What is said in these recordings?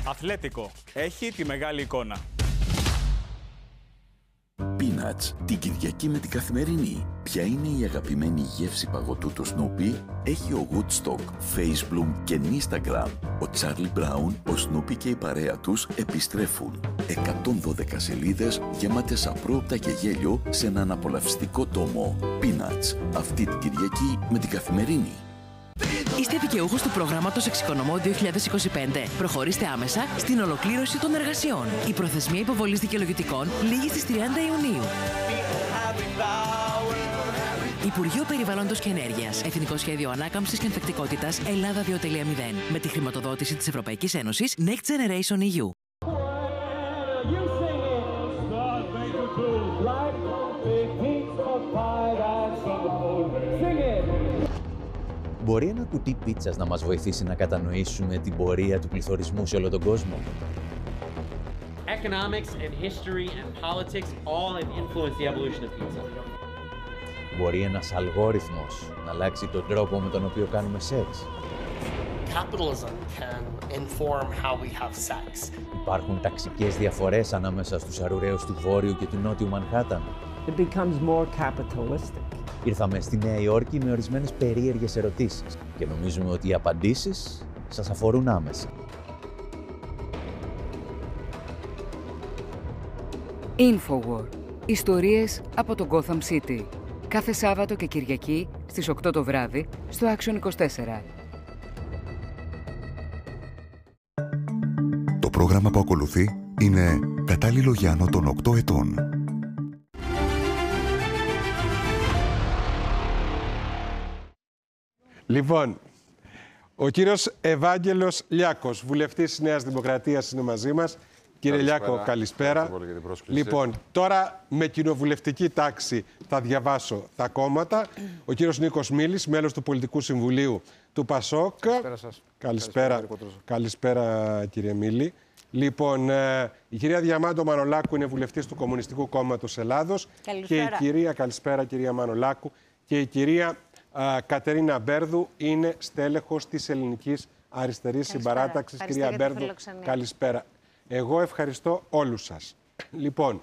Αθλέτικο. Έχει τη μεγάλη εικόνα. Peanuts, την Κυριακή με την Καθημερινή. Ποια είναι η αγαπημένη γεύση παγωτού του Snoopy? Έχει ο Woodstock, Facebook και Instagram. Ο Charlie Brown, ο Snoopy και η παρέα τους επιστρέφουν. 112 σελίδες γεμάτες απρόοπτα και γέλιο σε έναν απολαυστικό τόμο. Peanuts, αυτή την Κυριακή με την Καθημερινή. Είστε δικαιούχος του προγράμματος Εξοικονομώ 2025. Προχωρήστε άμεσα στην ολοκλήρωση των εργασιών. Η προθεσμία υποβολής δικαιολογητικών λήγει στις 30 Ιουνίου. Υπουργείο Περιβάλλοντος και Ενέργειας. Εθνικό Σχέδιο Ανάκαμψης και Ανθεκτικότητας Ελλάδα 2.0. Με τη χρηματοδότηση της Ευρωπαϊκής Ένωσης Next Generation EU. Μπορεί ένα κουτί πίτσας να μας βοηθήσει να κατανοήσουμε την πορεία του πληθωρισμού σε όλο τον κόσμο? Economics and history and politics all have influenced the evolution of pizza. Μπορεί ένας αλγόριθμος να αλλάξει τον τρόπο με τον οποίο κάνουμε σεξ? Capitalism can inform how we have sex. Υπάρχουν ταξικές διαφορές ανάμεσα στους αρουραίους του Βόρειου και του Νότιου Μανχάταν? It becomes more capitalistic. Ήρθαμε στη Νέα Υόρκη με ορισμένες περίεργες ερωτήσεις και νομίζουμε ότι οι απαντήσεις σας αφορούν άμεσα. Infowar. Ιστορίες από το Gotham City. Κάθε Σάββατο και Κυριακή στις 8 το βράδυ στο Action 24. Το πρόγραμμα που ακολουθεί είναι κατάλληλο για άνω των 8 ετών. Λοιπόν, ο κύριος Ευάγγελος Λιάκος, βουλευτής της Νέας Δημοκρατίας, είναι μαζί μας. Κύριε Λιάκο, καλησπέρα. Λοιπόν, τώρα με κοινοβουλευτική τάξη θα διαβάσω τα κόμματα. Ο κύριος Νίκος Μίλης, μέλος του Πολιτικού Συμβουλίου του ΠΑΣΟΚ. Καλησπέρα σας. Καλησπέρα κύριε Μίλη. Λοιπόν, η κυρία Διαμάντο Μανολάκου είναι βουλευτής του Κομμουνιστικού Κόμματος Ελλάδος. Καλησπέρα κυρία Μανολάκου. Και η κυρία Κατερίνα Μπέρδου είναι στέλεχος της Ελληνικής Αριστερής Συμπαράταξης. Κυρία Μπέρδου, καλησπέρα. Εγώ ευχαριστώ όλους σας. Λοιπόν,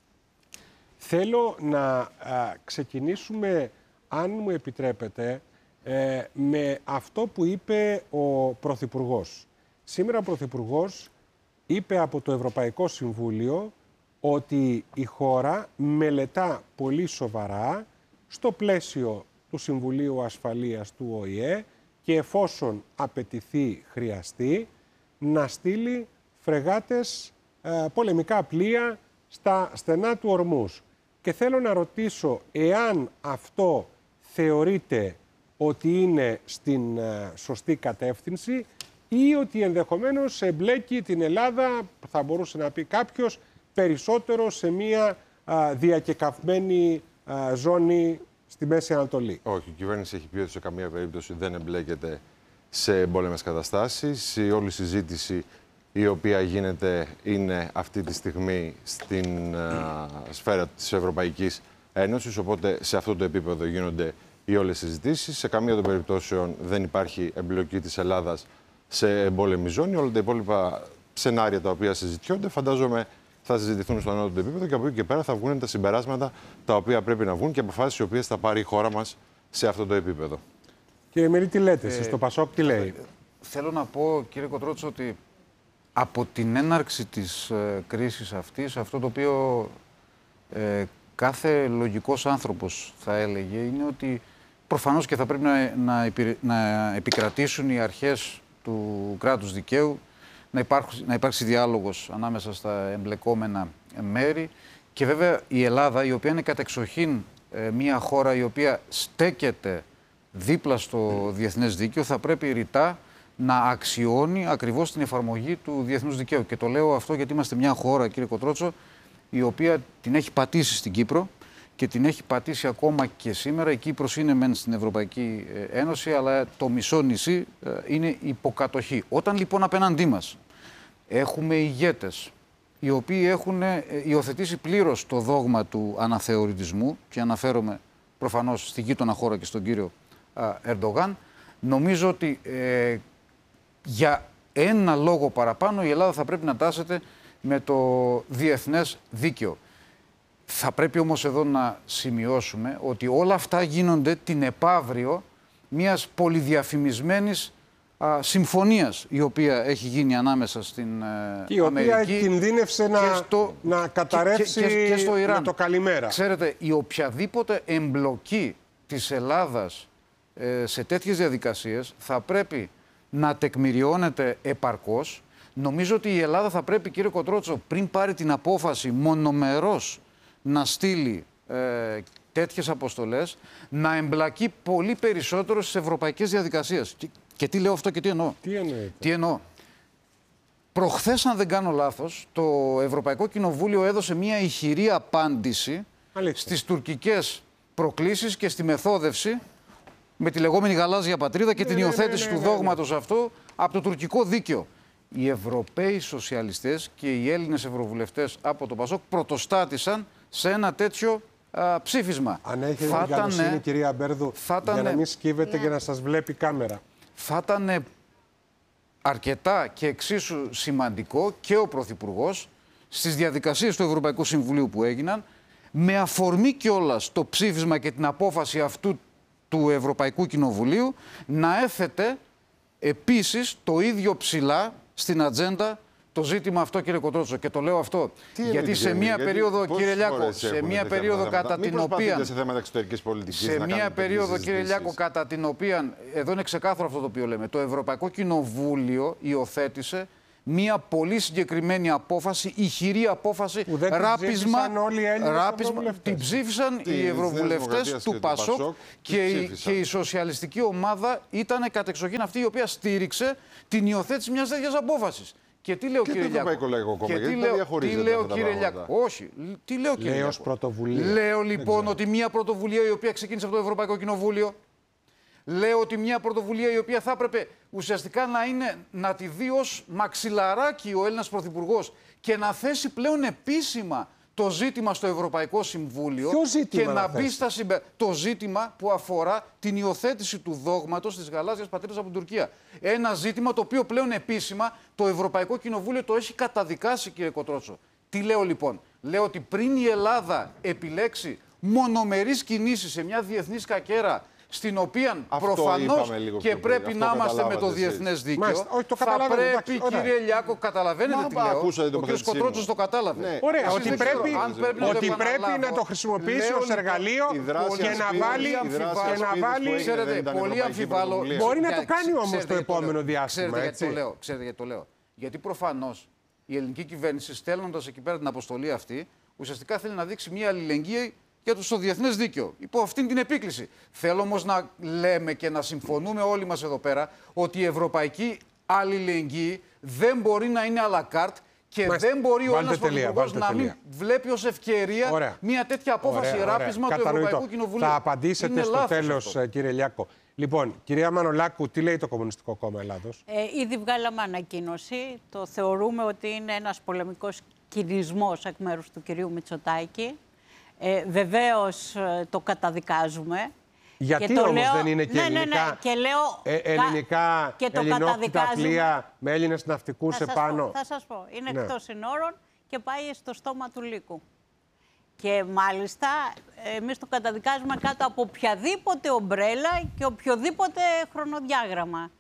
θέλω να ξεκινήσουμε, αν μου επιτρέπετε, με αυτό που είπε ο Πρωθυπουργός. Σήμερα ο Πρωθυπουργός είπε από το Ευρωπαϊκό Συμβούλιο ότι η χώρα μελετά πολύ σοβαρά στο πλαίσιο του Συμβουλίου Ασφαλείας του ΟΗΕ και εφόσον απαιτηθεί, χρειαστεί, να στείλει φρεγάτες, πολεμικά πλοία στα στενά του Ορμούς. Και θέλω να ρωτήσω εάν αυτό θεωρείται ότι είναι στην σωστή κατεύθυνση ή ότι ενδεχομένως εμπλέκει την Ελλάδα, θα μπορούσε να πει κάποιος, περισσότερο σε μια διακεκαυμένη ζώνη στη Μέση Ανατολή. Όχι, η κυβέρνηση έχει πει ότι σε καμία περίπτωση δεν εμπλέκεται σε εμπόλεμες καταστάσεις. Η όλη συζήτηση η οποία γίνεται είναι αυτή τη στιγμή στην σφαίρα της Ευρωπαϊκής Ένωσης, οπότε σε αυτό το επίπεδο γίνονται οι όλες συζητήσεις. Σε καμία των περιπτώσεων δεν υπάρχει εμπλοκή της Ελλάδας σε εμπόλεμη ζώνη. Όλα τα υπόλοιπα σενάρια τα οποία συζητιόνται, φαντάζομαι θα συζητηθούν στο ανώτατο επίπεδο και από εκεί και πέρα θα βγουν τα συμπεράσματα τα οποία πρέπει να βγουν και αποφάσεις οι οποίες θα πάρει η χώρα μας σε αυτό το επίπεδο. Κύριε Μερή, τι λέτε εσείς, το ΠΑΣΟΚ τι λέει? Θέλω να πω, κύριε Κοτρότσο, ότι από την έναρξη της κρίσης αυτής, αυτό το οποίο κάθε λογικός άνθρωπος θα έλεγε είναι ότι προφανώς και θα πρέπει να επικρατήσουν οι αρχές του κράτους δικαίου, να υπάρξει διάλογος ανάμεσα στα εμπλεκόμενα μέρη και βέβαια η Ελλάδα, η οποία είναι κατεξοχήν μια χώρα η οποία στέκεται δίπλα στο διεθνές δίκαιο, θα πρέπει ρητά να αξιώνει ακριβώς την εφαρμογή του διεθνούς δικαίου. Και το λέω αυτό γιατί είμαστε μια χώρα, κύριε Κοτρότσο, η οποία την έχει πατήσει στην Κύπρο και την έχει πατήσει ακόμα και σήμερα. Η Κύπρος είναι μεν στην Ευρωπαϊκή Ένωση, αλλά το μισό νησί είναι υποκατοχή. Όταν λοιπόν απέναντί μας έχουμε ηγέτες οι οποίοι έχουν υιοθετήσει πλήρως το δόγμα του αναθεωρητισμού, και αναφέρομαι προφανώς στη γείτονα χώρα και στον κύριο Ερντογάν, νομίζω ότι για ένα λόγο παραπάνω η Ελλάδα θα πρέπει να τάσεται με το διεθνές δίκαιο. Θα πρέπει όμως εδώ να σημειώσουμε ότι όλα αυτά γίνονται την επαύριο μιας πολυδιαφημισμένης συμφωνίας η οποία έχει γίνει ανάμεσα στην Αμερική. Η οποία κινδύνευσε να καταρρεύσει και στο Ιράν. με το καλημέρα. Ξέρετε, η οποιαδήποτε εμπλοκή της Ελλάδας σε τέτοιες διαδικασίες θα πρέπει να τεκμηριώνεται επαρκώς. Νομίζω ότι η Ελλάδα θα πρέπει, κύριε Κοτρότσο, πριν πάρει την απόφαση μονομερός να στείλει τέτοιες αποστολές, να εμπλακεί πολύ περισσότερο στις ευρωπαϊκές διαδικασίες. Και τι λέω αυτό και τι εννοώ. Τι εννοώ. Προχθές, αν δεν κάνω λάθος, το Ευρωπαϊκό Κοινοβούλιο έδωσε μια ηχηρή απάντηση στις τουρκικές προκλήσεις και στη μεθόδευση με τη λεγόμενη γαλάζια πατρίδα και την υιοθέτηση του δόγματος αυτού από το τουρκικό δίκαιο. Οι Ευρωπαίοι σοσιαλιστές και οι Έλληνες ευρωβουλευτές από το ΠΑΣΟΚ πρωτοστάτησαν σε ένα τέτοιο ψήφισμα. Αν έχετε την καλοσύνη, κυρία Μπέρδου, για να μην σκύβετε και να σας βλέπει η κάμερα. Θα ήταν αρκετά και εξίσου σημαντικό και ο Πρωθυπουργός στις διαδικασίες του Ευρωπαϊκού Συμβουλίου που έγιναν, με αφορμή κιόλας το ψήφισμα και την απόφαση αυτού του Ευρωπαϊκού Κοινοβουλίου, να έθετε επίσης το ίδιο ψηλά στην ατζέντα το ζήτημα αυτό, κύριε Κοτρότσο. Και το λέω αυτό γιατί σε μία περίοδο, κύριε Λιάκο, σε μία περίοδο κατά την οποία. Σε θέματα εξωτερικής πολιτικής. Σε μία περίοδο, κύριε Λιάκο, κατά την οποία. Εδώ είναι ξεκάθαρο αυτό το οποίο λέμε. Το Ευρωπαϊκό Κοινοβούλιο υιοθέτησε μία πολύ συγκεκριμένη απόφαση, ηχηρή απόφαση, ράπισμα. Την ψήφισαν οι ευρωβουλευτές του ΠΑΣΟΚ και η σοσιαλιστική ομάδα ήταν κατεξοχήν αυτή η οποία στήριξε την υιοθέτηση μιας τέτοιας απόφασης. Και τι λέω, κύριε Λιάκο. Τι λέω, κύριε Λιάκο. Όχι. Τι λέω, κύριε Λιάκο. Λέω λοιπόν ότι μια πρωτοβουλία η οποία ξεκίνησε από το Ευρωπαϊκό Κοινοβούλιο. Λέω ότι μια πρωτοβουλία η οποία θα έπρεπε ουσιαστικά να τη δει ως μαξιλαράκι ο Έλληνας Πρωθυπουργός και να θέσει πλέον επίσημα το ζήτημα στο Ευρωπαϊκό Συμβούλιο και να μπει στα το ζήτημα που αφορά την υιοθέτηση του δόγματος της γαλάζιας πατρίδας από την Τουρκία. Ένα ζήτημα το οποίο πλέον επίσημα το Ευρωπαϊκό Κοινοβούλιο το έχει καταδικάσει, κύριε Κοτρότσο. Τι λέω λοιπόν. Λέω ότι πριν η Ελλάδα επιλέξει μονομερείς κινήσεις σε μια διεθνή σκακέρα, στην οποία προφανώς και πρέπει να είμαστε με το διεθνές δίκαιο, θα πρέπει, κύριε Λιάκο, καταλαβαίνετε τι λέω, ο κ. Κοτρότσος το κατάλαβε. Ωραία, ότι πρέπει να το χρησιμοποιήσει ως εργαλείο και να βάλει... Ξέρετε, πολύ αμφιβάλλω. Μπορεί να το κάνει όμως το επόμενο διάστημα, έτσι. Ξέρετε γιατί το λέω. Γιατί προφανώς η ελληνική κυβέρνηση, στέλνοντας εκεί πέρα την αποστολή αυτή, ουσιαστικά θέλει να δείξει μια αλληλεγγύη στο διεθνές δίκαιο, υπό αυτήν την επίκληση. Θέλω όμως να λέμε και να συμφωνούμε όλοι μας εδώ πέρα ότι η ευρωπαϊκή αλληλεγγύη δεν μπορεί να είναι à la carte και δεν μπορεί ο Έλληνας Πρωθυπουργός να μην βλέπει ως ευκαιρία μια τέτοια απόφαση ράπισμα του Ευρωπαϊκού Κοινοβουλίου. Θα απαντήσετε στο τέλος, κύριε Λιάκο. Λοιπόν, κυρία Μανολάκου, τι λέει το Κομμουνιστικό Κόμμα Ελλάδος? Ήδη βγάλαμε ανακοίνωση. Το θεωρούμε ότι είναι ένας πολεμικός κινησμός εκ μέρους του κυρίου Μητσοτάκη. Βεβαίως το καταδικάζουμε. Γιατί όμως δεν είναι και ελληνικά ελληνόκτητα πλοία με Έλληνες ναυτικούς επάνω? Θα σας πω. Είναι εκτός συνόρων και πάει στο στόμα του λύκου. Και μάλιστα εμείς το καταδικάζουμε κάτω από οποιαδήποτε ομπρέλα και οποιοδήποτε χρονοδιάγραμμα.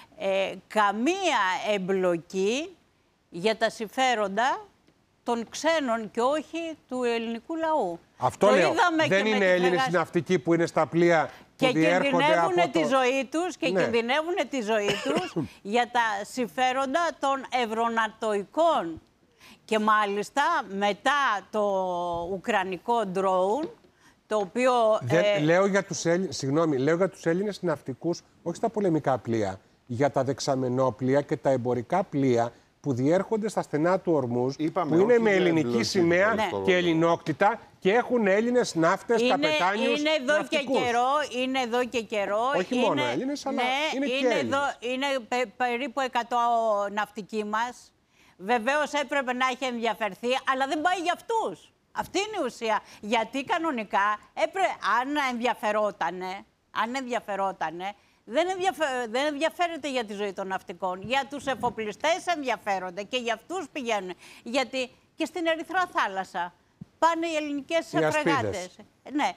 Καμία εμπλοκή για τα συμφέροντα των ξένων και όχι του ελληνικού λαού. Αυτό το λέω. Δεν είναι Έλληνες ναυτικοί που είναι στα πλοία που διέρχονται από τη ζωή τους και κινδυνεύουν τη ζωή τους για τα συμφέροντα των ευρωνατοικών. Και μάλιστα μετά το ουκρανικό ντρόουν, το οποίο... Λέω για τους Έλληνες ναυτικούς, όχι στα πολεμικά πλοία, για τα δεξαμενόπλοια και τα εμπορικά πλοία που διέρχονται στα στενά του Ορμούζ, που είναι με ελληνική σημαία και ελληνόκτητα και έχουν Έλληνες ναύτες, καπετάνιους, ναυτικούς. Είναι εδώ και καιρό. Όχι μόνο Έλληνες, αλλά είναι και Έλληνες. Είναι περίπου 100 ναυτικοί μας. Βεβαίως έπρεπε να έχει ενδιαφερθεί, αλλά δεν πάει για αυτούς. Αυτή είναι η ουσία. Γιατί κανονικά, αν ενδιαφερότανε, δεν ενδιαφέρεται για τη ζωή των ναυτικών. Για τους εφοπλιστές ενδιαφέρονται και για αυτούς πηγαίνουν. Γιατί και στην Ερυθρά θάλασσα πάνε οι ελληνικές φρεγάτες. Ναι,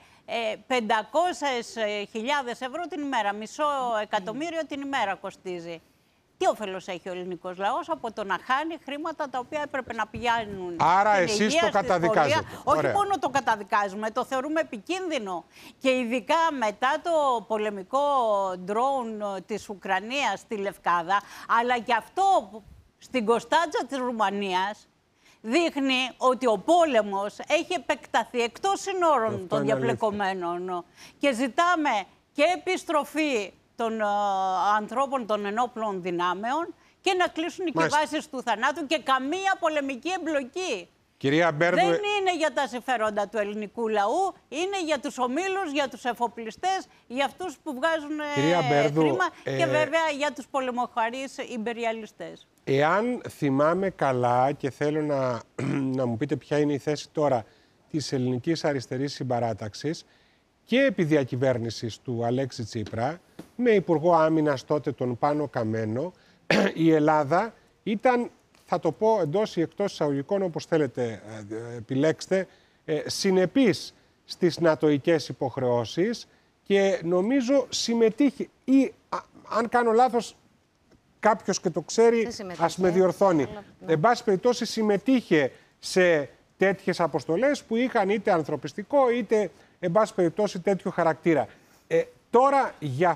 500.000 ευρώ την ημέρα, μισό εκατομμύριο την ημέρα κοστίζει. Τι όφελος έχει ο ελληνικός λαός από το να χάνει χρήματα τα οποία έπρεπε να πηγαίνουν. Άρα εσείς το καταδικάζετε. Όχι μόνο το καταδικάζουμε, το θεωρούμε επικίνδυνο. Και ειδικά μετά το πολεμικό ντρόουν της Ουκρανίας στη Λευκάδα, αλλά και αυτό στην Κωνσταντζα της Ρουμανίας, δείχνει ότι ο πόλεμος έχει επεκταθεί εκτός συνόρων των διαπλεκομένων. Και ζητάμε και επιστροφή των ανθρώπων των ενόπλων δυνάμεων και να κλείσουν οι βάσεις του θανάτου και καμία πολεμική εμπλοκή. Κυρία Μπέρδου, δεν είναι για τα συμφέροντα του ελληνικού λαού, είναι για τους ομίλους, για τους εφοπλιστές, για αυτούς που βγάζουν χρήμα και βέβαια για τους πολεμοχαρείς ιμπεριαλιστές. Εάν θυμάμαι καλά και θέλω να μου πείτε ποια είναι η θέση τώρα της ελληνικής αριστερής συμπαράταξης και επί διακυβέρνησης του Αλέξη Τσίπρα, με Υπουργό Άμυνας τότε τον Πάνο Καμένο, η Ελλάδα ήταν, θα το πω εντός ή εκτός εισαγωγικών, όπως θέλετε επιλέξτε, συνεπής στις νατοικές υποχρεώσεις και νομίζω συμμετείχε ή, αν κάνω λάθος, κάποιος και το ξέρει, ας με διορθώνει. Εν πάση περιπτώσει συμμετείχε σε τέτοιες αποστολές που είχαν είτε ανθρωπιστικό είτε, εν πάση περιπτώσει, τέτοιο χαρακτήρα. Τώρα, γι'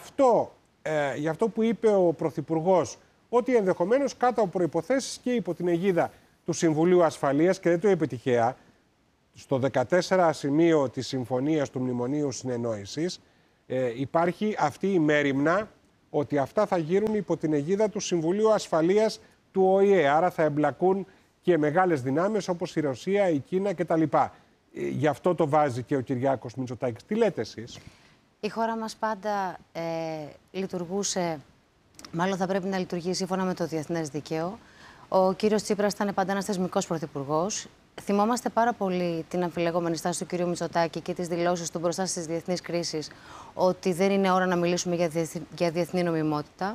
αυτό που είπε ο Πρωθυπουργός, ότι ενδεχομένως κάτω από προϋποθέσεις και υπό την αιγίδα του Συμβουλίου Ασφαλείας, και δεν το είπε τυχαία, στο 14 σημείο της Συμφωνίας του Μνημονίου Συνεννόησης, υπάρχει αυτή η μέριμνα ότι αυτά θα γίνουν υπό την αιγίδα του Συμβουλίου Ασφαλείας του ΟΗΕ. Άρα θα εμπλακούν και μεγάλες δυνάμεις όπως η Ρωσία, η Κίνα κτλ. Γι' αυτό το βάζει και ο Κυριάκος Μητσοτάκης. Τι λέτε εσείς? Η χώρα μας πάντα λειτουργούσε, μάλλον θα πρέπει να λειτουργεί σύμφωνα με το διεθνές δίκαιο. Ο κύριος Τσίπρας ήταν πάντα ένας θεσμικός πρωθυπουργός. Θυμόμαστε πάρα πολύ την αμφιλεγόμενη στάση του κυρίου Μητσοτάκη και τις δηλώσεις του μπροστά στις διεθνείς κρίσεις ότι δεν είναι ώρα να μιλήσουμε για διεθνή νομιμότητα.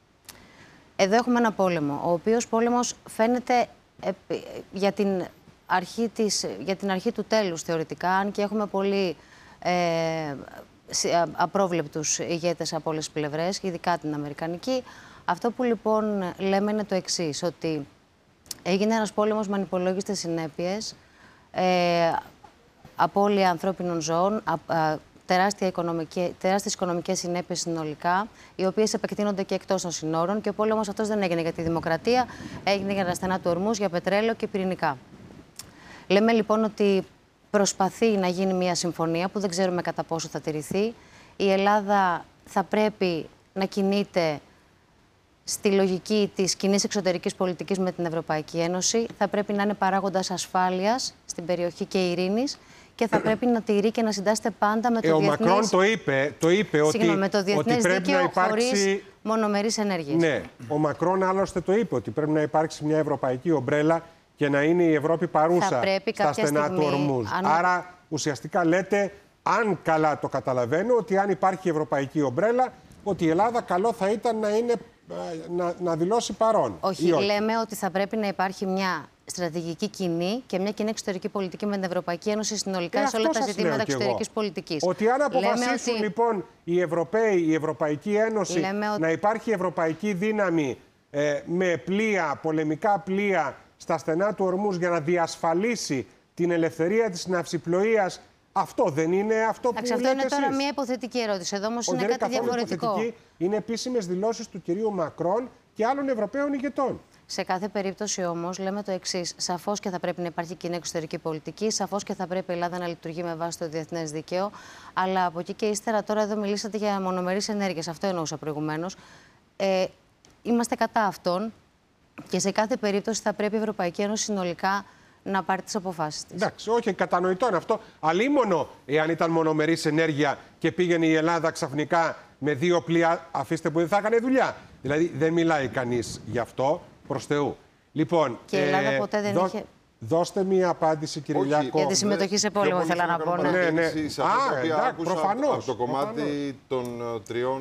Εδώ έχουμε ένα πόλεμο, ο οποίος πόλεμος φαίνεται για την αρχή του τέλους θεωρητικά, αν και έχουμε πολύ απρόβλεπτους ηγέτες από όλες τις πλευρές, ειδικά την αμερικανική. Αυτό που λοιπόν λέμε είναι το εξής, ότι έγινε ένας πόλεμος με ανυπολόγιστες συνέπειες, απώλεια ανθρώπινων ζώων, τεράστιες οικονομικές συνέπειες συνολικά, οι οποίες επεκτείνονται και εκτός των συνόρων, και ο πόλεμος αυτός δεν έγινε για τη δημοκρατία, έγινε για τα στενά του Ορμούς, για πετρέλαιο και πυρηνικά. Λέμε λοιπόν ότι προσπαθεί να γίνει μια συμφωνία που δεν ξέρουμε κατά πόσο θα τηρηθεί. Η Ελλάδα θα πρέπει να κινείται στη λογική της κοινής εξωτερικής πολιτικής με την Ευρωπαϊκή Ένωση. Θα πρέπει να είναι παράγοντας ασφάλειας στην περιοχή και ειρήνης και θα πρέπει να τηρεί και να συντάσσεται πάντα με το διεθνές... Ο Μακρόν το είπε με το διεθνές ότι πρέπει δίκαιο, να υπάρξει... χωρίς μονομερείς ενέργειες. Ναι, ο Μακρόν άλλωστε το είπε, ότι πρέπει να υπάρξει μια ευρωπαϊκή ομπρέλα και να είναι η Ευρώπη παρούσα στα στενά του Ορμούς. Άρα ουσιαστικά λέτε, αν καλά το καταλαβαίνω, ότι αν υπάρχει ευρωπαϊκή ομπρέλα, ότι η Ελλάδα καλό θα ήταν να δηλώσει παρόν. Όχι, λέμε ότι θα πρέπει να υπάρχει μια στρατηγική κοινή και μια κοινή εξωτερική πολιτική με την Ευρωπαϊκή Ένωση συνολικά σε όλα τα ζητήματα εξωτερικής πολιτικής. Ότι αν αποφασίσουν λοιπόν οι Ευρωπαίοι, η Ευρωπαϊκή Ένωση, να υπάρχει ευρωπαϊκή δύναμη με πλοία, πολεμικά πλοία στα στενά του Ορμούς για να διασφαλίσει την ελευθερία της ναυσιπλοείας, αυτό δεν είναι αυτό που λέτε εσείς? Αυτό είναι τώρα μια υποθετική ερώτηση. Εδώ όμως είναι κάτι διαφορετικό. Είναι επίσημες δηλώσεις του κυρίου Μακρόν και άλλων Ευρωπαίων ηγετών. Σε κάθε περίπτωση όμως λέμε το εξής. Σαφώς και θα πρέπει να υπάρχει κοινή εξωτερική πολιτική, σαφώς και θα πρέπει η Ελλάδα να λειτουργεί με βάση το διεθνές δίκαιο. Αλλά από εκεί και ύστερα, τώρα εδώ μιλήσατε για μονομερείς ενέργειες. Αυτό εννοούσα προηγουμένως. Είμαστε κατά αυτών και σε κάθε περίπτωση θα πρέπει η Ευρωπαϊκή Ένωση συνολικά να πάρει τις αποφάσεις της. Εντάξει, όχι, κατανοητό είναι αυτό. Αλλήμονο εάν ήταν μονομερής ενέργεια και πήγαινε η Ελλάδα ξαφνικά με 2 πλοία, αφήστε που δεν θα έκανε δουλειά. Δηλαδή δεν μιλάει κανείς γι' αυτό, προς Θεού. Λοιπόν, και η Ελλάδα ποτέ δεν είχε Δώστε μία απάντηση, κύριε Λιάκο. Για τη συμμετοχή σε πόλεμο, ήθελα να πω. Ναι, ναι. Σε αυτό το οποίο άκουσα από το κομμάτι των τριών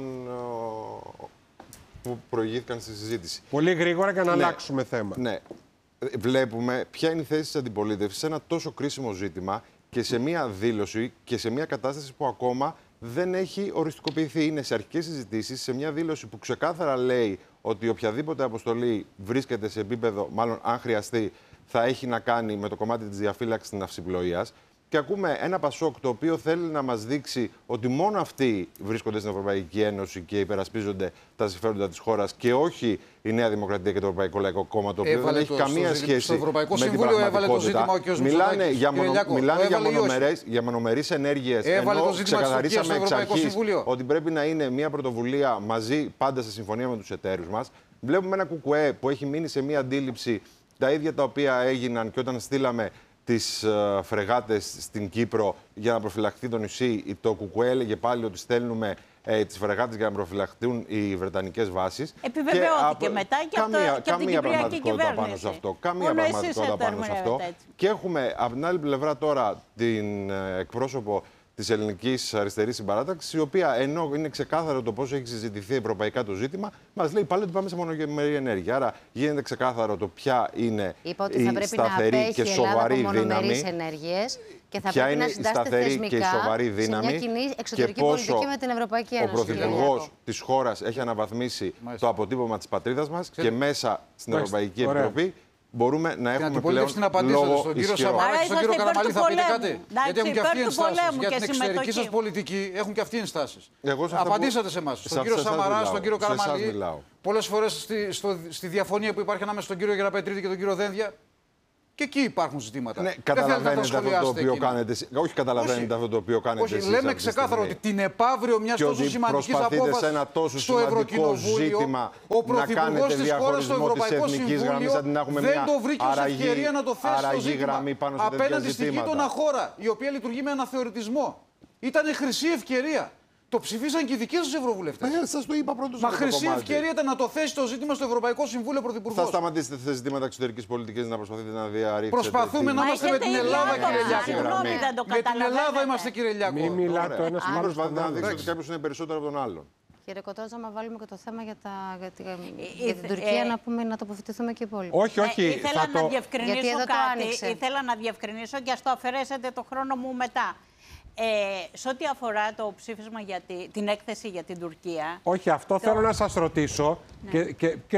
που προηγήθηκαν στη συζήτηση. Πολύ γρήγορα για να αλλάξουμε θέμα. Ναι. Βλέπουμε ποια είναι η θέση της αντιπολίτευσης σε ένα τόσο κρίσιμο ζήτημα και σε μία δήλωση και σε μία κατάσταση που ακόμα δεν έχει οριστικοποιηθεί. Είναι σε αρχικές συζητήσεις, σε μια δήλωση που ξεκάθαρα λέει ότι οποιαδήποτε αποστολή βρίσκεται σε επίπεδο, μάλλον αν χρειαστεί, θα έχει να κάνει με το κομμάτι της διαφύλαξης της ναυσιπλοείας. Και ακούμε ένα Πασόκ το οποίο θέλει να μας δείξει ότι μόνο αυτοί βρίσκονται στην Ευρωπαϊκή Ένωση και υπερασπίζονται τα συμφέροντα της χώρας και όχι η Νέα Δημοκρατία και το Ευρωπαϊκό Λαϊκό Κόμμα, το οποίο δεν έχει καμία σχέση με την πραγματικότητα. Μιλάνε για μονομερείς ενέργειες, ενώ ξεκαθαρίσαμε εξ αρχής ότι πρέπει να είναι μια πρωτοβουλία μαζί, πάντα σε συμφωνία με τους εταίρους μας. Βλέπουμε ένα κουκουέ που έχει μείνει σε μια αντίληψη τα ίδια τα οποία έγιναν και όταν στείλαμε τις φρεγάτες στην Κύπρο για να προφυλαχθεί το νησί. Το ΚΚΕ έλεγε πάλι ότι στέλνουμε τις φρεγάτες για να προφυλαχθούν οι βρετανικές βάσεις. Επιβεβαιώθηκε μετά και από την Κυπριακή κυβέρνηση. Πάνω σε αυτό. Καμία πραγματικότητα πάνω σε αυτό. Και έχουμε από την άλλη πλευρά τώρα την εκπρόσωπο της Ελληνικής Αριστερής Συμπαράταξης, η οποία ενώ είναι ξεκάθαρο το πώς έχει συζητηθεί ευρωπαϊκά το ζήτημα, μας λέει πάλι ότι πάμε σε μονομερή ενέργεια. Άρα γίνεται ξεκάθαρο το ποια είναι η σταθερή και σοβαρή δύναμη. Και θα πρέπει να συντάσσεται θεσμικά σε μια κοινή εξωτερική πολιτική με την Ευρωπαϊκή Ένωση. Ο Πρωθυπουργός της χώρας έχει αναβαθμίσει το αποτύπωμα της πατρίδας μας και μέσα στην Ευρωπαϊκή Επιτροπή μπορούμε να έχουμε πλέον λόγο ισχυρό. Άρα στον κύριο Καραμανλή θα πείτε κάτι? Γιατί έχουν και αυτοί ενστάσεις. Για την εξωτερική σας πολιτική έχουν και αυτοί ενστάσεις. Απαντήσατε σε εμάς. Στον κύριο Σαμαρά, στον κύριο Καραμανλή. Πολλές φορές στη διαφωνία που υπάρχει ανάμεσα στον κύριο Γεραπετρίτη και τον κύριο Δένδια. Και εκεί υπάρχουν ζητήματα. Ναι, καταλαβαίνετε αυτό το οποίο κάνετε. Όχι, καταλαβαίνετε αυτό το οποίο κάνετε. Όχι, λέμε ξεκάθαρα ότι την επαύριο μια τόσο σημαντική απόφαση στο Ευρωκοινοβούλιο, ο Πρωθυπουργός της χώρας στο Ευρωπαϊκό Συμβούλιο δεν το βρήκε ως ευκαιρία να το θέσει στο ζήτημα απέναντι στη γείτονα χώρα, η οποία λειτουργεί με αναθεωρητισμό. Ήταν χρυσή ευκαιρία. Το ψηφίσαν και οι δικοί σας ευρωβουλευτές. Σας το είπα πρώτος. Μα χρυσή ευκαιρία ήταν να το θέσει το ζήτημα στο Ευρωπαϊκό Συμβούλιο Πρωθυπουργός. Θα σταματήσετε σε ζητήματα εξωτερικής πολιτικής να προσπαθείτε να διαρρήξετε? Προσπαθούμε να είμαστε με την Ελλάδα, κύριε Λιάκο. Με την Ελλάδα είμαστε, κύριε Λιάκο. Μην μιλάτε ο ένας με τον άλλον. Να δείξετε ότι κάποιος είναι περισσότερο από τον άλλον. Κύριε Κοτρότζα, άμα βάλουμε και το θέμα για την Τουρκία, να τοποθετηθούμε και οι υπόλοιποι. Όχι. Ήθελα να διευκρινίσω κάτι. Ήθελα να διευκρινίσω και ας το αφαιρέσετε το χρόνο μου μετά. Σε ό,τι αφορά το ψήφισμα για την έκθεση για την Τουρκία... Όχι, αυτό θέλω να σας ρωτήσω και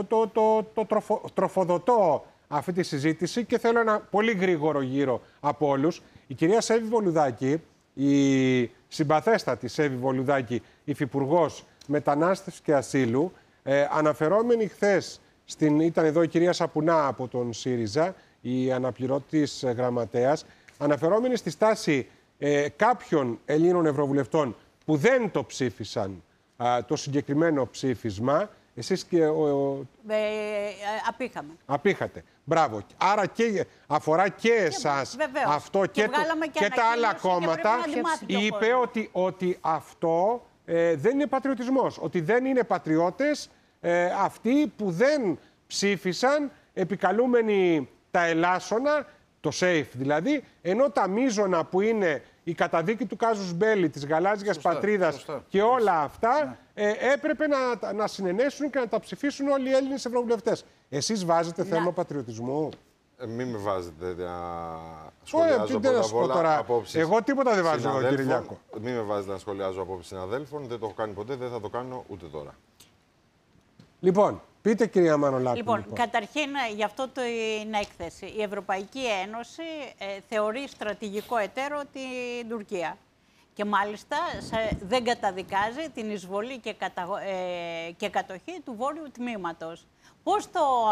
το τροφοδοτώ αυτή τη συζήτηση και θέλω ένα πολύ γρήγορο γύρο από όλους. Η κυρία Σέβη Βολουδάκη, η συμπαθέστατη Σέβη Βολουδάκη, υφυπουργός Μετανάστευσης και Ασύλου, αναφερόμενη χθες, ήταν εδώ η κυρία Σαπουνά από τον ΣΥΡΙΖΑ, η αναπληρωτής γραμματέας, αναφερόμενη στη στάση κάποιων Ελλήνων ευρωβουλευτών που δεν το ψήφισαν το συγκεκριμένο ψήφισμα. Εσείς και απήχατε. Μπράβο. Άρα και αφορά και εσάς αυτό και τα άλλα κόμματα. Είπε ότι αυτό δεν είναι πατριωτισμός. Ότι δεν είναι πατριώτες αυτοί που δεν ψήφισαν επικαλούμενοι τα ελάσσονα, το safe δηλαδή, ενώ τα μείζωνα που είναι η καταδίκη του κάζους μπέλι, της γαλάζιας πατρίδας και όλα αυτά, έπρεπε να συνενέσουν και να τα ψηφίσουν όλοι οι Έλληνες ευρωβουλευτές. Εσείς βάζετε θέμα πατριωτισμού? Μην με βάζετε να σχολιάζω πρώτα απ' όλα απόψεις. Εγώ τίποτα δεν βάζω, κύριε Λιάκο. Μην με βάζετε να σχολιάζω απόψεις συναδέλφων. Δεν το έχω κάνει ποτέ, δεν θα το κάνω ούτε τώρα. Λοιπόν, πείτε, κυρία Μανολάκου. Λοιπόν, καταρχήν, για αυτό την έκθεση, η Ευρωπαϊκή Ένωση θεωρεί στρατηγικό εταίρο την Τουρκία. Και μάλιστα δεν καταδικάζει την εισβολή και κατοχή του βόρειου τμήματος. Πώς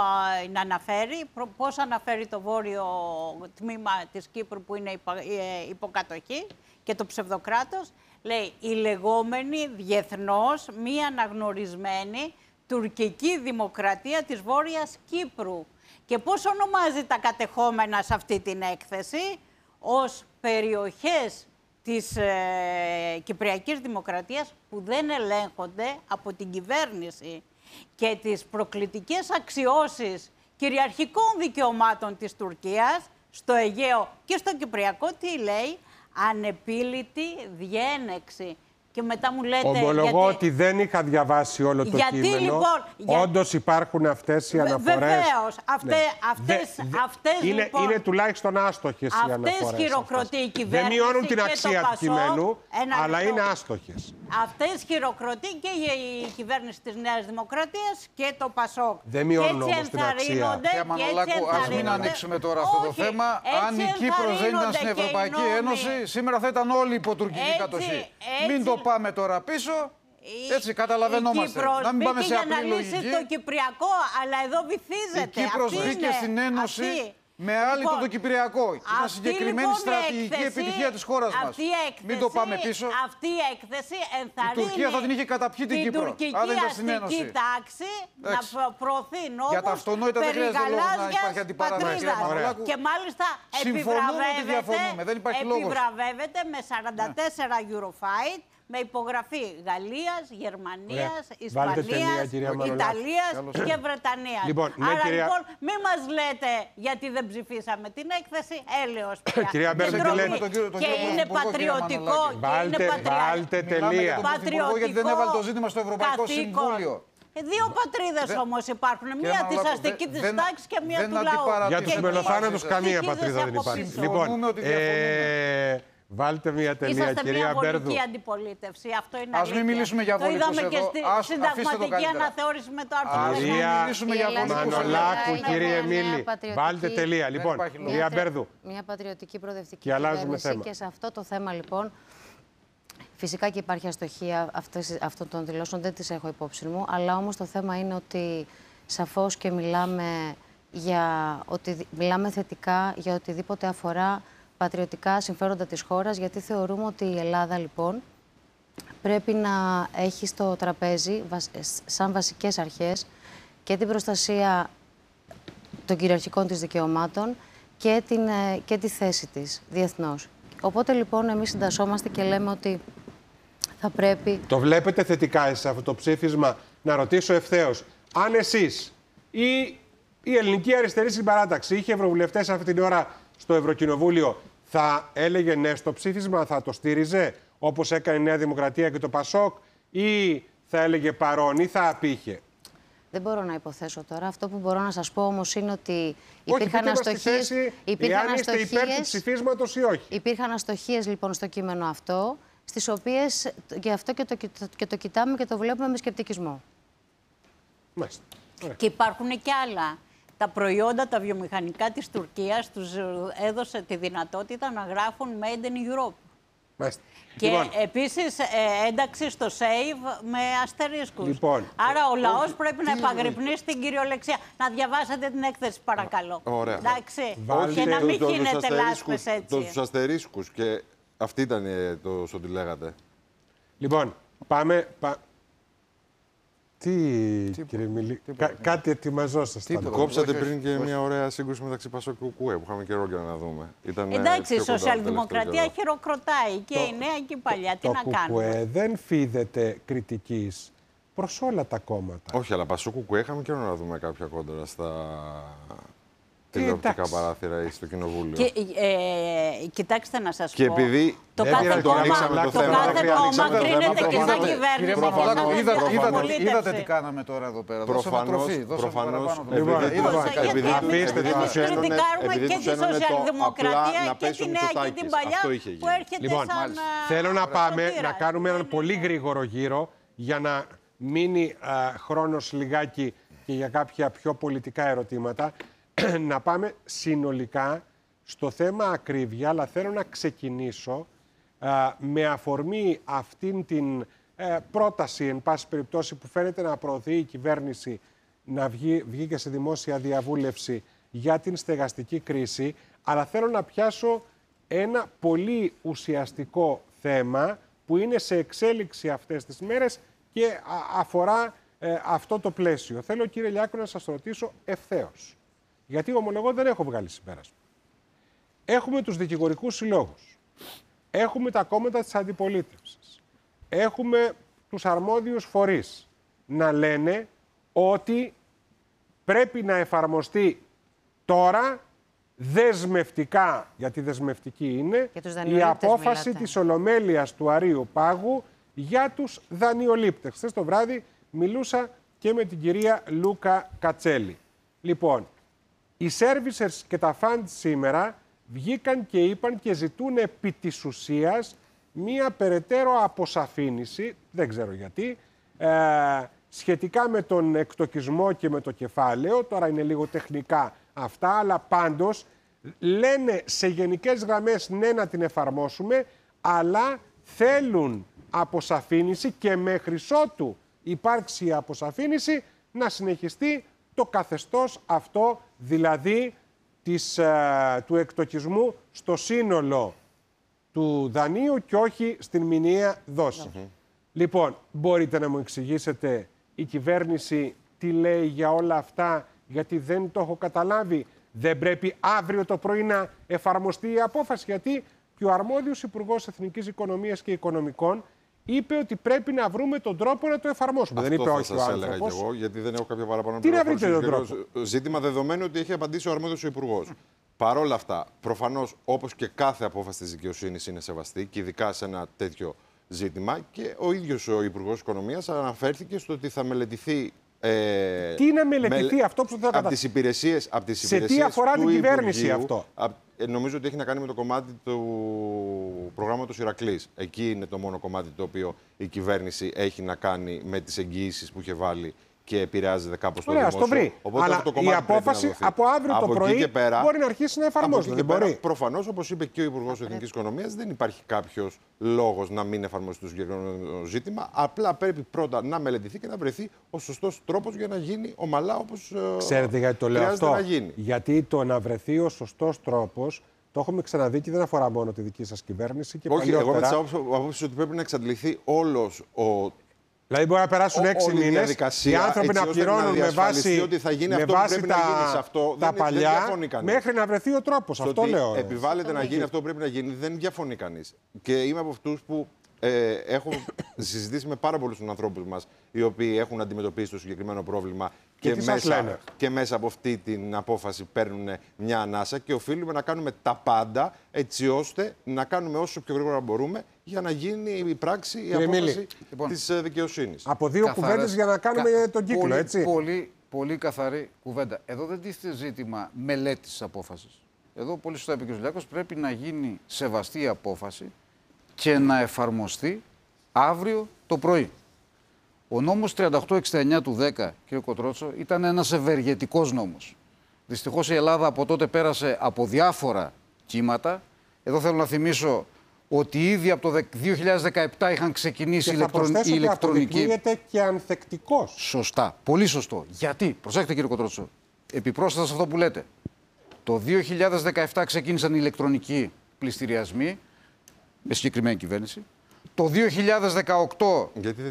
πώς αναφέρει το βόρειο τμήμα της Κύπρου που είναι υποκατοχή και το ψευδοκράτος, λέει η λεγόμενη διεθνώς μη αναγνωρισμένη τουρκική δημοκρατία της Βόρειας Κύπρου. Και πώς ονομάζει τα κατεχόμενα σε αυτή την έκθεση? Ως περιοχές της Κυπριακής Δημοκρατίας που δεν ελέγχονται από την κυβέρνηση. Και τις προκλητικές αξιώσεις κυριαρχικών δικαιωμάτων της Τουρκίας στο Αιγαίο και στο Κυπριακό, τι λέει? Ανεπίλητη διένεξη. Και μετά μου λέτε, ομολογώ ότι δεν είχα διαβάσει όλο το κείμενο. Λοιπόν, όντως υπάρχουν αυτές οι αναφορές. Βεβαίως. Είναι τουλάχιστον άστοχες οι αναφορές. Αυτές χειροκροτεί η κυβέρνηση. Δεν μειώνουν την και αξία του κειμένου, αλλά είναι άστοχες. Αυτές χειροκροτεί και η κυβέρνηση της Νέας Δημοκρατίας και το ΠΑΣΟΚ. Δεν μειώνουν όμως την αξία. Κύριε Μανολάκου, ας μην ανοίξουμε τώρα αυτό το θέμα. Αν η Κύπρος δεν ήταν στην Ευρωπαϊκή Ένωση, σήμερα θα ήταν όλοι υπό τουρκική κατοχή. Μην το πάμε τώρα πίσω. Έτσι, καταλαβαίνόμαστε. Να μην πάμε σε απλή λογική. Το Κυπριακό, αλλά εδώ βυθίζεται. Η Κύπρος μπήκε στην Ένωση με άλλη λοιπόν, το Κυπριακό. Είναι συγκεκριμένη στρατηγική επιτυχία της χώρας μας. Μην το πάμε πίσω. Αυτή η έκθεση ενθαρρύνει η Τουρκία θα την είχε καταπιεί την Κύπρο. Αν δεν ήταν στην Ένωση. Τάξη να προωθεί νόμους περί γαλάζιας πατρίδας. Και μάλιστα επιβραβεύεται με 44 Eurofight, με υπογραφή Γαλλίας, Γερμανίας, Ισπανίας, Ιταλίας και Βρετανίας. Λοιπόν, λοιπόν, μην μας λέτε γιατί δεν ψηφίσαμε την έκθεση, έλεος πια. Κυρία Μπέρδε, και είναι πατριωτικό. Βάλτε τελεία. Γιατί δεν έβαλε το ζήτημα στο Ευρωπαϊκό Συμβούλιο. Δύο πατρίδες όμως υπάρχουν. Μία της αστικής της τάξης και μία του λαού. Για τους μελοθάνατους καμία πατρίδα δεν υπάρχει. Λοιπόν, βάλτε μια τελεία, κυρία Μπέρδου. Είσαστε μια αντιπολίτευση. Αυτό είναι ας μην μιλήσουμε για βολικούς εδώ. Το είδαμε και στη συνταγματική αναθεώρηση με το άρθρο 19. Κυρία Μανολάκου, κύριε Μίλη, βάλτε τελεία. Λοιπόν, κυρία Μπέρδου. Μια πατριωτική προοδευτική κυβέρνηση και σε αυτό το θέμα λοιπόν φυσικά και υπάρχει αστοχία αυτών των δηλώσεων, δεν τις έχω υπόψη μου, αλλά όμως το θέμα είναι ότι σαφώς και μιλάμε θετικά για οτιδήποτε αφορά πατριωτικά συμφέροντα της χώρας, γιατί θεωρούμε ότι η Ελλάδα, λοιπόν, πρέπει να έχει στο τραπέζι, σαν βασικές αρχές, και την προστασία των κυριαρχικών της δικαιωμάτων και τη θέση της διεθνώς. Οπότε, λοιπόν, εμείς συντασσόμαστε και λέμε ότι θα πρέπει... Το βλέπετε θετικά σε αυτό το ψήφισμα? Να ρωτήσω ευθέως, αν εσείς ή η Ελληνική Αριστερή Συμπαράταξη είχε ευρωβουλευτές αυτή την ώρα στο Ευρωκοινοβούλιο, θα έλεγε ναι στο ψήφισμα, θα το στήριζε όπως έκανε η Νέα Δημοκρατία και το ΠΑΣΟΚ, ή θα έλεγε παρόν ή θα απήχε? Δεν μπορώ να υποθέσω τώρα. Αυτό που μπορώ να σας πω όμως είναι ότι υπήρχαν αστοχίες. Εάν είστε υπέρ του ψηφίσματος ή όχι. Υπήρχαν αστοχίες λοιπόν στο κείμενο αυτό, στις οποίες γι' αυτό και το κοιτάμε και το βλέπουμε με σκεπτικισμό. Μάλιστα. Και υπάρχουν και άλλα. Τα προϊόντα, τα βιομηχανικά της Τουρκίας τους έδωσε τη δυνατότητα να γράφουν Made in Europe. Μάλιστα. Και επίσης ένταξη στο save με αστερίσκους. Λοιπόν, άρα ο λαός πρέπει να επαγρυπνεί στην κυριολεξία. Να διαβάσετε την έκθεση παρακαλώ. Ωραία. Εντάξει. Και να μην χύνετε λάσπες έτσι. Τους αστερίσκους και αυτή ήταν το ότι λέγατε. Λοιπόν, πάμε... Κύριε Μιλή, κάτι ετοιμαζόσασταν. Κόψατε πριν και μια ωραία σύγκρουση μεταξύ ΠΑΣΟΚ και ΚΚΕ που είχαμε καιρό για να δούμε. Εντάξει, η σοσιαλδημοκρατία χειροκροτάει και η νέα και η παλιά. Τι να κάνουμε. Το ΚΚΕ δεν φίδεται κριτικής προς όλα τα κόμματα. Όχι, αλλά ΠΑΣΟΚ ΚΚΕ είχαμε καιρό να δούμε κάποια κόντρα στα τηλεοπτικά παράθυρα ή στο κοινοβούλιο. Κοιτάξτε να σας πω. Και επειδή το κάθε κόμμα κρίνεται και σαν κυβέρνηση. Είδατε τι κάναμε τώρα εδώ πέρα. Προφανώς. Αφήστε εμείς κριτικάρουμε και τη σοσιαλδημοκρατία και τη νέα και την παλιά που έρχεται σαν... Θέλω να πάμε να κάνουμε έναν πολύ γρήγορο γύρο για να μείνει χρόνος λιγάκι και για κάποια πιο πολιτικά ερωτήματα. Να πάμε συνολικά στο θέμα ακρίβεια, αλλά θέλω να ξεκινήσω με αφορμή αυτήν την πρόταση, εν πάση περιπτώσει, που φαίνεται να προωθεί η κυβέρνηση να βγει και σε δημόσια διαβούλευση για την στεγαστική κρίση, αλλά θέλω να πιάσω ένα πολύ ουσιαστικό θέμα που είναι σε εξέλιξη αυτές τις μέρες και αφορά αυτό το πλαίσιο. Θέλω, κύριε Λιάκο, να σας ρωτήσω ευθέως. Γιατί ομολογώ δεν έχω βγάλει συμπέρασμα. Έχουμε τους δικηγορικούς συλλόγους. Έχουμε τα κόμματα της αντιπολίτευσης. Έχουμε τους αρμόδιους φορείς να λένε ότι πρέπει να εφαρμοστεί τώρα δεσμευτικά, γιατί δεσμευτική είναι, η απόφαση της Ολομέλειας του Αρείου Πάγου για τους δανειολήπτες. Χθες το βράδυ μιλούσα και με την κυρία Λούκα Κατσέλη. Λοιπόν, οι servicers και τα funds σήμερα βγήκαν και είπαν και ζητούν επί της ουσίας μία περαιτέρω αποσαφήνιση, δεν ξέρω γιατί, σχετικά με τον εκτοκισμό και με το κεφάλαιο. Τώρα είναι λίγο τεχνικά αυτά, αλλά πάντως λένε σε γενικές γραμμές ναι να την εφαρμόσουμε, αλλά θέλουν αποσαφήνιση και μέχρι ότου υπάρξει η αποσαφήνιση να συνεχιστεί το καθεστώς αυτό, δηλαδή του εκτοκισμού στο σύνολο του δανείου και όχι στην μηνιαία δόση. Λοιπόν, μπορείτε να μου εξηγήσετε η κυβέρνηση τι λέει για όλα αυτά, γιατί δεν το έχω καταλάβει. Δεν πρέπει αύριο το πρωί να εφαρμοστεί η απόφαση, γιατί και ο αρμόδιος Υπουργός Εθνικής Οικονομίας και Οικονομικών είπε ότι πρέπει να βρούμε τον τρόπο να το εφαρμόσουμε. Αυτό δεν είπε θα όχι ο σας άνθρωπος. έλεγα κι εγώ, γιατί δεν έχω κάποια παραπάνω Τι να βρείτε τον τρόπο. Ζήτημα δεδομένου ότι έχει απαντήσει ο αρμόδιος Υπουργός. Παρ' όλα αυτά, προφανώς, όπως και κάθε απόφαση της δικαιοσύνης είναι σεβαστή, και ειδικά σε ένα τέτοιο ζήτημα, και ο ίδιος ο Υπουργός Οικονομίας αναφέρθηκε στο ότι θα μελετηθεί. Τι να μελετηθεί αυτό που θα από τις υπηρεσίες, σε τι αφορά την κυβέρνηση αυτό. Νομίζω ότι έχει να κάνει με το κομμάτι του προγράμματος Ηρακλής. Εκεί είναι το μόνο κομμάτι το οποίο η κυβέρνηση έχει να κάνει με τις εγγυήσεις που είχε βάλει και επηρεάζεται κάπως το δημόσιο. Το βρει. Οπότε αλλά το η απόφαση από αύριο το πρωί μπορεί να αρχίσει να εφαρμόζεται. Προφανώς, όπως είπε και ο Υπουργός Εθνικής Οικονομίας, δεν υπάρχει κάποιος λόγος να μην εφαρμοστεί το συγκεκριμένο ζήτημα. Απλά πρέπει πρώτα να μελετηθεί και να βρεθεί ο σωστός τρόπος για να γίνει ομαλά όπως ξέρετε γιατί το λέω αυτό. Να γίνει. Γιατί το να βρεθεί ο σωστός τρόπος το έχουμε ξαναδεί και δεν αφορά μόνο τη δική σας κυβέρνηση. Και όχι, εγώ με τις άποψεις ότι πρέπει να εξαντληθεί όλος ο. Δηλαδή, μπορεί να περάσουν 6 μήνες, οι άνθρωποι να πληρώνουν με βάση τα παλιά, μέχρι να βρεθεί ο τρόπος. Αυτό λέω. Επιβάλλεται να γίνει αυτό που πρέπει να γίνει, δεν διαφωνεί κανείς. Και είμαι από αυτούς που έχω συζητήσει με πάρα πολλούς ανθρώπους μας, οι οποίοι έχουν αντιμετωπίσει το συγκεκριμένο πρόβλημα και μέσα από αυτή την απόφαση παίρνουν μια ανάσα, και οφείλουμε να κάνουμε τα πάντα έτσι ώστε να κάνουμε όσο πιο γρήγορα μπορούμε για να γίνει η πράξη, η απόφαση της δικαιοσύνης. Από δύο κουβέντες για να κάνουμε τον κύκλο, έτσι. Πολύ καθαρή κουβέντα. Εδώ δεν τίθεται ζήτημα μελέτης της απόφασης. Εδώ, πολύ σωστά είπε ο κ. Λιάκος, πρέπει να γίνει σεβαστή η απόφαση και να εφαρμοστεί αύριο το πρωί. Ο νόμος 3869 του 10, κ. Κοτρότσο, ήταν ένας ευεργετικός νόμος. Δυστυχώς η Ελλάδα από τότε πέρασε από διάφορα κύματα. Εδώ θέλω να θυμίσω ότι ήδη από το 2017 είχαν ξεκινήσει η ηλεκτρονική. Αποδεικνύεται και ανθεκτικός. Σωστά. Πολύ σωστό. Γιατί, προσέξτε κύριε Κοτρότσο, επιπρόσθετα σε αυτό που λέτε, το 2017 ξεκίνησαν οι ηλεκτρονικοί πληστηριασμοί με συγκεκριμένη κυβέρνηση. Το 2018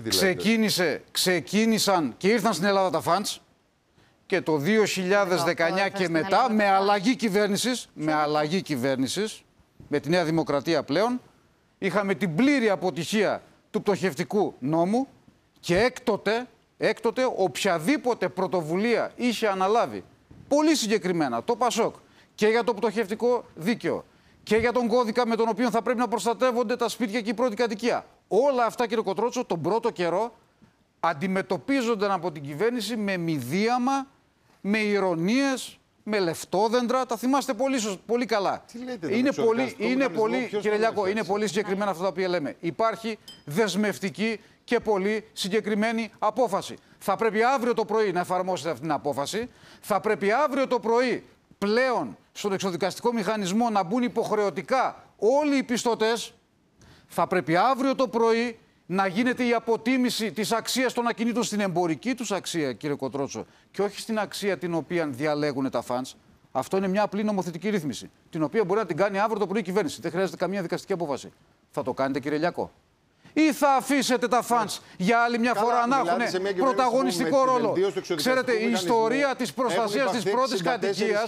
ξεκίνησαν και ήρθαν στην Ελλάδα τα φαντς. Και το 2019 και μετά, με αλλαγή κυβέρνησης, με τη Νέα Δημοκρατία πλέον, είχαμε την πλήρη αποτυχία του πτωχευτικού νόμου και έκτοτε οποιαδήποτε πρωτοβουλία είχε αναλάβει, πολύ συγκεκριμένα, το ΠΑΣΟΚ, και για το πτωχευτικό δίκαιο και για τον κώδικα με τον οποίο θα πρέπει να προστατεύονται τα σπίτια και η πρώτη κατοικία. Όλα αυτά, κύριε Κοτρότσο, τον πρώτο καιρό αντιμετωπίζονταν από την κυβέρνηση με μηδίαμα, με ηρωνίες, με λεφτόδεντρα. Τα θυμάστε πολύ καλά. Τι λέτε, κύριε Λιάκο, είναι πολύ συγκεκριμένα αυτά τα οποία λέμε. Υπάρχει δεσμευτική και πολύ συγκεκριμένη απόφαση. Θα πρέπει αύριο το πρωί να εφαρμόσετε αυτή την απόφαση. Θα πρέπει αύριο το πρωί πλέον στον εξοδικαστικό μηχανισμό να μπουν υποχρεωτικά όλοι οι πιστωτές. Θα πρέπει αύριο το πρωί να γίνεται η αποτίμηση της αξίας των ακινήτων στην εμπορική τους αξία, κύριε Κοτρότσο, και όχι στην αξία την οποία διαλέγουν τα φαντς. Αυτό είναι μια απλή νομοθετική ρύθμιση, την οποία μπορεί να την κάνει αύριο το πρωί η κυβέρνηση. Δεν χρειάζεται καμία δικαστική απόφαση. Θα το κάνετε, κύριε Λιάκο? Ή θα αφήσετε τα φαντς για άλλη μια φορά να έχουν πρωταγωνιστικό ρόλο? Ξέρετε, η ιστορία της προστασίας της πρώτης κατοικίας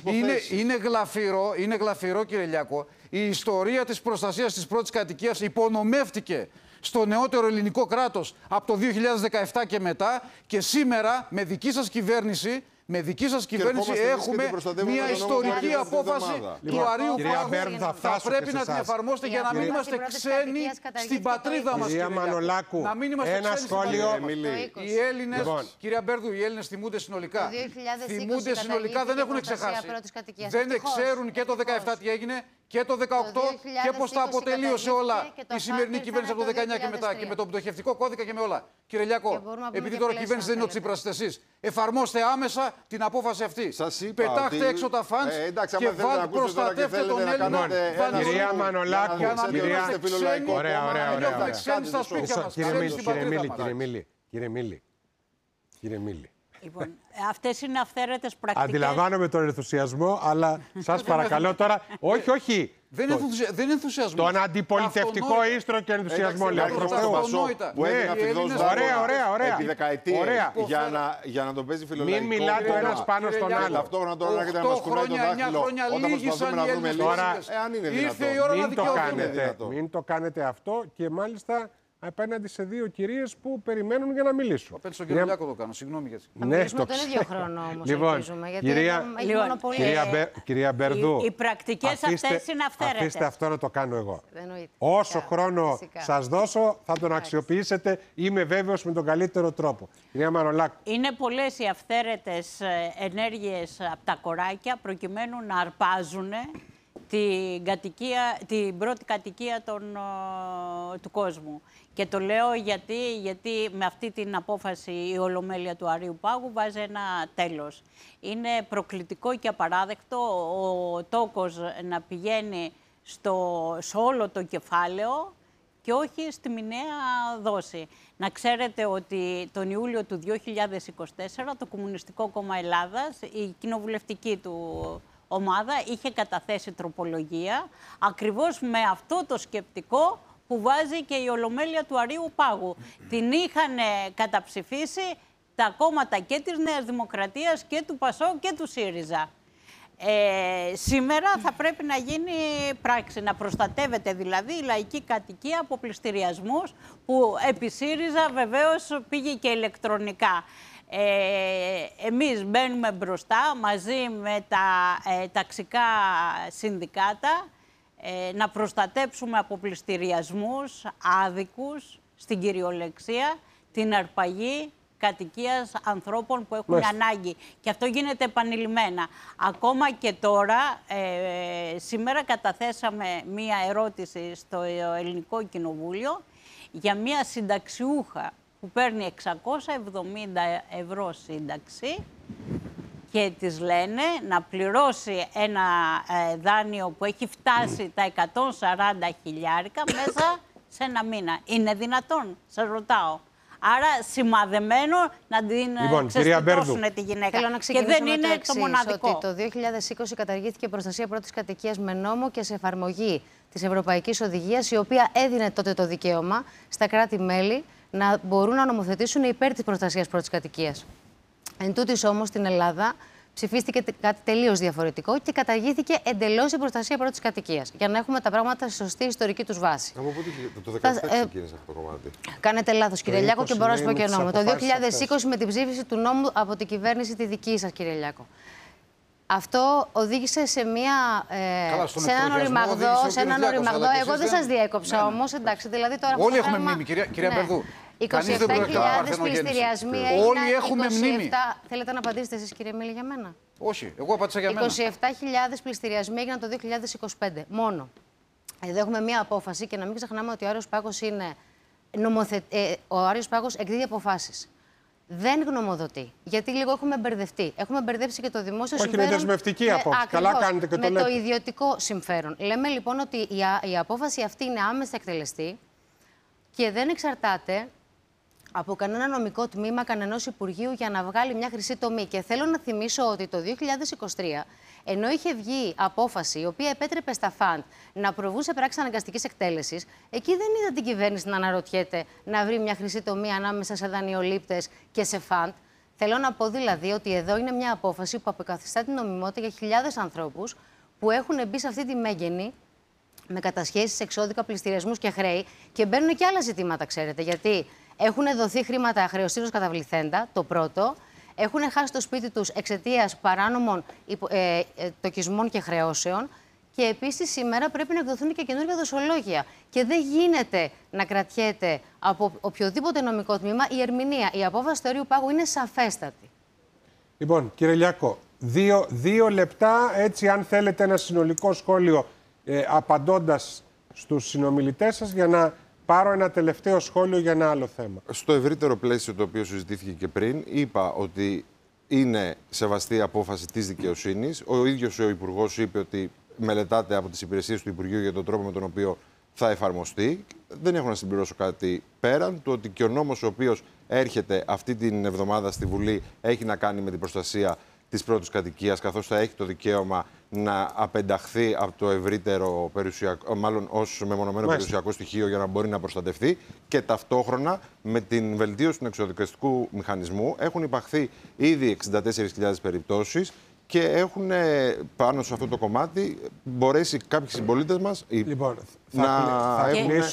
είναι γλαφυρό, κύριε Λιάκο. Η ιστορία της προστασίας της πρώτης κατοικίας υπονομεύτηκε στο νεότερο ελληνικό κράτος από το 2017 και μετά, και σήμερα με δική σας κυβέρνηση Με δική σας κυβέρνηση έχουμε μια ιστορική απόφαση του Αρείου Πάγου. Θα πρέπει να την εφαρμόσετε για να μην είμαστε ξένοι στην πατρίδα μας. Κυρία Μανολάκου, ένα σχόλιο. Οι Έλληνες, κυρία Μπέρδου, οι Έλληνες θυμούνται συνολικά. Θυμούνται συνολικά, δεν έχουν ξεχάσει. Δεν ξέρουν και το 17 τι έγινε και το 18 και πώς τα αποτελείωσε όλα η σημερινή κυβέρνηση από το 19 και μετά και με τον πτωχευτικό κώδικα και με όλα. Κύριε Λιάκο, επειδή τώρα η κυβέρνηση δεν είναι ο Τσίπρας εσείς, εφαρμόστε άμεσα την απόφαση αυτή. Πετάχτε έξω τα φαντς και προστατεύτε τον Έλληνα. Κυρία Μανολάκου, κύριε Μίλη. Λοιπόν, αυτές είναι αυθαίρετες πρακτικές. Αντιλαμβάνομαι τον ενθουσιασμό, αλλά σας παρακαλώ τώρα. Όχι. Δεν είναι ενθουσιασμό. Τον αντιπολιτευτικό ίστρο και ενθουσιασμό, λέω. Που έγινε αφιδός ωραία. επί δεκαετίες για να τον παίζει φιλολαϊκό. Μην μιλάτε ο ένας πάνω στον άλλο. Ταυτόχρονα τώρα να έρχεται να μας κουνάει το δάχτυλο όταν προσπαθούμε να βρούμε λύσεις. Αν είναι δυνατόν. Μην το κάνετε αυτό και μάλιστα απέναντι σε δύο κυρίες που περιμένουν για να μιλήσουν. Απέναντι στον κύριο Λιάκο το κάνω, συγγνώμη γιατί. Θα μιλήσουμε τον ίδιο χρόνο όμως, ελπίζουμε, γιατί κυρία Μπερδού, οι πρακτικές αυτές είναι αυθαίρετες. Αφήστε αυτό να το κάνω εγώ. Όσο χρόνο σας δώσω θα τον αξιοποιήσετε, είμαι βέβαιος, με τον καλύτερο τρόπο. Κυρία Μανολάκου. Είναι πολλές οι αυθαίρετες ενέργειες από τα κοράκια προκειμένου να αρπάζουν την πρώτη κατοικία του κόσμου. Και το λέω γιατί με αυτή την απόφαση η Ολομέλεια του Αρείου Πάγου βάζει ένα τέλος. Είναι προκλητικό και απαράδεκτο ο τόκος να πηγαίνει σε όλο το κεφάλαιο και όχι στη μηνιαία δόση. Να ξέρετε ότι τον Ιούλιο του 2024 το Κομμουνιστικό Κόμμα Ελλάδας, η κοινοβουλευτική του ομάδα, είχε καταθέσει τροπολογία ακριβώς με αυτό το σκεπτικό που βάζει και η Ολομέλεια του Αρείου Πάγου. Την είχαν καταψηφίσει τα κόμματα και της Νέας Δημοκρατίας και του ΠΑΣΟΚ και του ΣΥΡΙΖΑ. Σήμερα θα πρέπει να γίνει πράξη, να προστατεύεται δηλαδή η λαϊκή κατοικία από πληστηριασμούς που επί ΣΥΡΙΖΑ βεβαίως πήγε και ηλεκτρονικά. Εμείς μπαίνουμε μπροστά μαζί με τα ταξικά συνδικάτα να προστατέψουμε από πληστηριασμούς άδικους στην κυριολεξία την αρπαγή κατοικίας ανθρώπων που έχουν ανάγκη. Και αυτό γίνεται επανειλημμένα. Ακόμα και τώρα, σήμερα καταθέσαμε μία ερώτηση στο Ελληνικό Κοινοβούλιο για μία συνταξιούχα που παίρνει 670 ευρώ σύνταξη και της λένε να πληρώσει ένα δάνειο που έχει φτάσει τα 140 χιλιάρικα μέσα σε ένα μήνα. Είναι δυνατόν, σας ρωτάω. Άρα σημαδεμένο να την ξεστιτώσουν τη γυναίκα. Θέλω να ξεκινήσω και δεν είναι το μοναδικό. Ότι το 2020 καταργήθηκε η προστασία πρώτης κατοικίας με νόμο και σε εφαρμογή της Ευρωπαϊκής Οδηγίας, η οποία έδινε τότε το δικαίωμα στα κράτη-μέλη να μπορούν να νομοθετήσουν υπέρ της προστασίας πρώτης κατοικίας. Εν τούτης όμως στην Ελλάδα ψηφίστηκε κάτι τελείως διαφορετικό και καταργήθηκε εντελώς η προστασία πρώτης κατοικίας. Για να έχουμε τα πράγματα στη σωστή ιστορική τους βάση. Από πότε το 2017 ξεκίνησε αυτό το κομμάτι? Κάνετε λάθος, κύριε Λιάκο, και μπορώ να σας πω και νόμο. Το 2020 με την ψήφιση του νόμου από την κυβέρνηση τη δική σας, κύριε Λιάκο. Αυτό οδήγησε σε σε έναν οριμαγδό. Εγώ δεν σας διέκοψα όμως, εντάξει, δηλαδή τώρα. Όλοι έχουμε μνήμη, κυρία Μπερδού. 27.000 πληστηριασμοί έγιναν. Όλοι έχουμε μνήμη. Θέλετε να απαντήσετε εσείς, κύριε Μίλη, για μένα? Όχι, εγώ απάντησα για μένα. 27.000 πληστηριασμοί έγιναν το 2025 μόνο. Εδώ έχουμε μία απόφαση και να μην ξεχνάμε ότι ο Άρεος Πάγος είναι ο Άρεος Πάγος εκδίδει αποφάσεις. Δεν γνωμοδοτεί. Γιατί λίγο έχουμε μπερδευτεί. Έχουμε μπερδέψει και το δημόσιο συμφέρον. Όχι, είναι δεσμευτική απόφαση. Καλά κάνετε και το λέτε. Με το ιδιωτικό συμφέρον. Λέμε λοιπόν ότι η απόφαση αυτή είναι άμεσα εκτελεστή και δεν εξαρτάται από κανένα νομικό τμήμα κανενός Υπουργείου για να βγάλει μια χρυσή τομή. Και θέλω να θυμίσω ότι το 2023, ενώ είχε βγει απόφαση η οποία επέτρεπε στα φαντ να προβούν σε πράξεις αναγκαστικής εκτέλεσης, εκεί δεν είδα την κυβέρνηση να αναρωτιέται να βρει μια χρυσή τομή ανάμεσα σε δανειολήπτες και σε φαντ. Θέλω να πω δηλαδή ότι εδώ είναι μια απόφαση που αποκαθιστά την νομιμότητα για χιλιάδες ανθρώπους που έχουν μπει σε αυτή τη μέγενη με κατασχέσεις, εξώδικα, πληστηριασμούς και χρέη. Και μπαίνουν και άλλα ζητήματα, ξέρετε. Γιατί έχουν δοθεί χρήματα χρεωστήρως καταβληθέντα, το πρώτο. έχουν χάσει το σπίτι τους εξαιτίας παράνομων τοκισμών και χρεώσεων. Και επίσης σήμερα πρέπει να εκδοθούν και καινούργια δοσολόγια. Και δεν γίνεται να κρατιέται από οποιοδήποτε νομικό τμήμα η ερμηνεία. Η απόφαση του αερίου πάγου είναι σαφέστατη. Λοιπόν, κύριε Λιάκο, δύο λεπτά, έτσι αν θέλετε ένα συνολικό σχόλιο απαντώντας στους συνομιλητές σας, για να πάρω ένα τελευταίο σχόλιο για ένα άλλο θέμα. Στο ευρύτερο πλαίσιο το οποίο συζητήθηκε και πριν, είπα ότι είναι σεβαστή η απόφαση της δικαιοσύνης. Ο ίδιος ο Υπουργός είπε ότι μελετάται από τις υπηρεσίες του Υπουργείου για τον τρόπο με τον οποίο θα εφαρμοστεί. Δεν έχω να συμπληρώσω κάτι πέραν του ότι και ο νόμος ο οποίος έρχεται αυτή την εβδομάδα στη Βουλή έχει να κάνει με την προστασία της πρώτης κατοικίας, καθώς θα έχει το δικαίωμα να απενταχθεί από το ευρύτερο περιουσιακό, μάλλον ως μεμονωμένο περιουσιακό στοιχείο για να μπορεί να προστατευτεί, και ταυτόχρονα με την βελτίωση του εξοδικαστικού μηχανισμού έχουν υπαχθεί ήδη 64.000 περιπτώσεις και έχουν πάνω σε αυτό το κομμάτι μπορέσει κάποιοι συμπολίτες μας να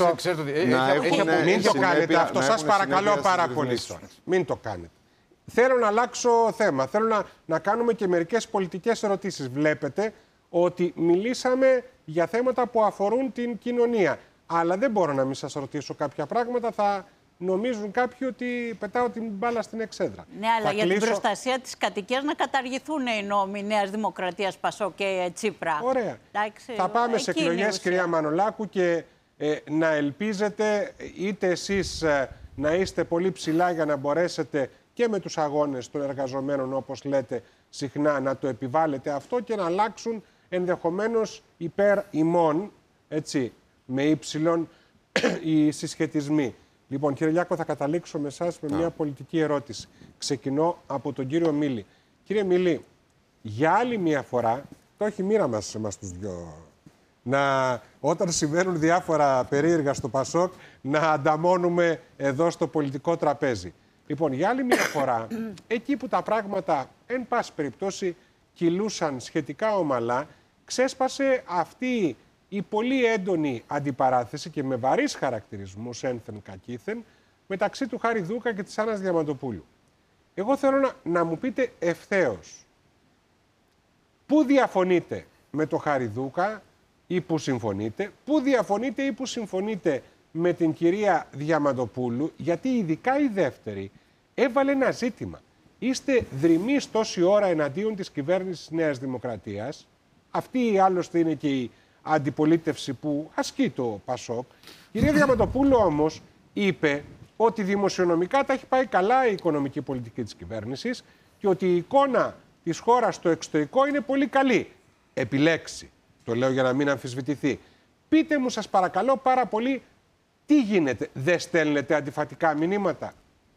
έχουν. Μην το κάνετε αυτό, σας παρακαλώ πάρα πολύ. Μην το κάνετε. Θέλω να αλλάξω θέμα. Θέλω να κάνουμε και μερικές πολιτικές ερωτήσεις. Βλέπετε ότι μιλήσαμε για θέματα που αφορούν την κοινωνία. Αλλά δεν μπορώ να μην σας ρωτήσω κάποια πράγματα. Θα νομίζουν κάποιοι ότι πετάω την μπάλα στην εξέδρα. Ναι, αλλά για την προστασία της κατοικίας να καταργηθούν οι νόμοι Νέας Δημοκρατίας, Πασόκ και Τσίπρα. Ωραία. Εντάξει, θα πάμε σε εκλογές, κυρία Μανολάκου, και να ελπίζετε είτε εσείς να είστε πολύ ψηλά για να μπορέσετε και με τους αγώνες των εργαζομένων, όπως λέτε συχνά, να το επιβάλλετε αυτό και να αλλάξουν ενδεχομένως υπέρ ημών, έτσι, με ύψιλον, οι συσχετισμοί. Λοιπόν, κύριε Λιάκο, θα καταλήξω με εσάς με μια πολιτική ερώτηση. Ξεκινώ από τον κύριο Μίλη. Κύριε Μίλη, για άλλη μια φορά, το έχει μοίρα μας τους δυο, όταν συμβαίνουν διάφορα περίεργα στο Πασόκ, να ανταμώνουμε εδώ στο πολιτικό τραπέζι. Λοιπόν, για άλλη μια φορά, εκεί που τα πράγματα, εν πάση περιπτώσει, κυλούσαν σχετικά ομαλά, ξέσπασε αυτή η πολύ έντονη αντιπαράθεση και με βαρύς χαρακτηρισμούς ένθεν κακήθεν μεταξύ του Χάρη Δούκα και της Άννας Διαμαντοπούλου. Εγώ θέλω να μου πείτε ευθέως πού διαφωνείτε με το Χάρη Δούκα ή πού συμφωνείτε, πού διαφωνείτε ή πού συμφωνείτε με την κυρία Διαμαντοπούλου, γιατί ειδικά η δεύτερη έβαλε ένα ζήτημα. Είστε δρυμείς τόση ώρα εναντίον της κυβέρνησης Νέας Δημοκρατίας. Αυτή άλλωστε είναι και η αντιπολίτευση που ασκεί το Πασόκ. Η κυρία Διαμαντοπούλου όμως είπε ότι δημοσιονομικά τα έχει πάει καλά η οικονομική πολιτική της κυβέρνησης και ότι η εικόνα της χώρας στο εξωτερικό είναι πολύ καλή. Επιλέξει. Το λέω για να μην αμφισβητηθεί. Πείτε μου, σας παρακαλώ πάρα πολύ, τι γίνεται, δεν στέλνετε αντιφατικά μηνύματα?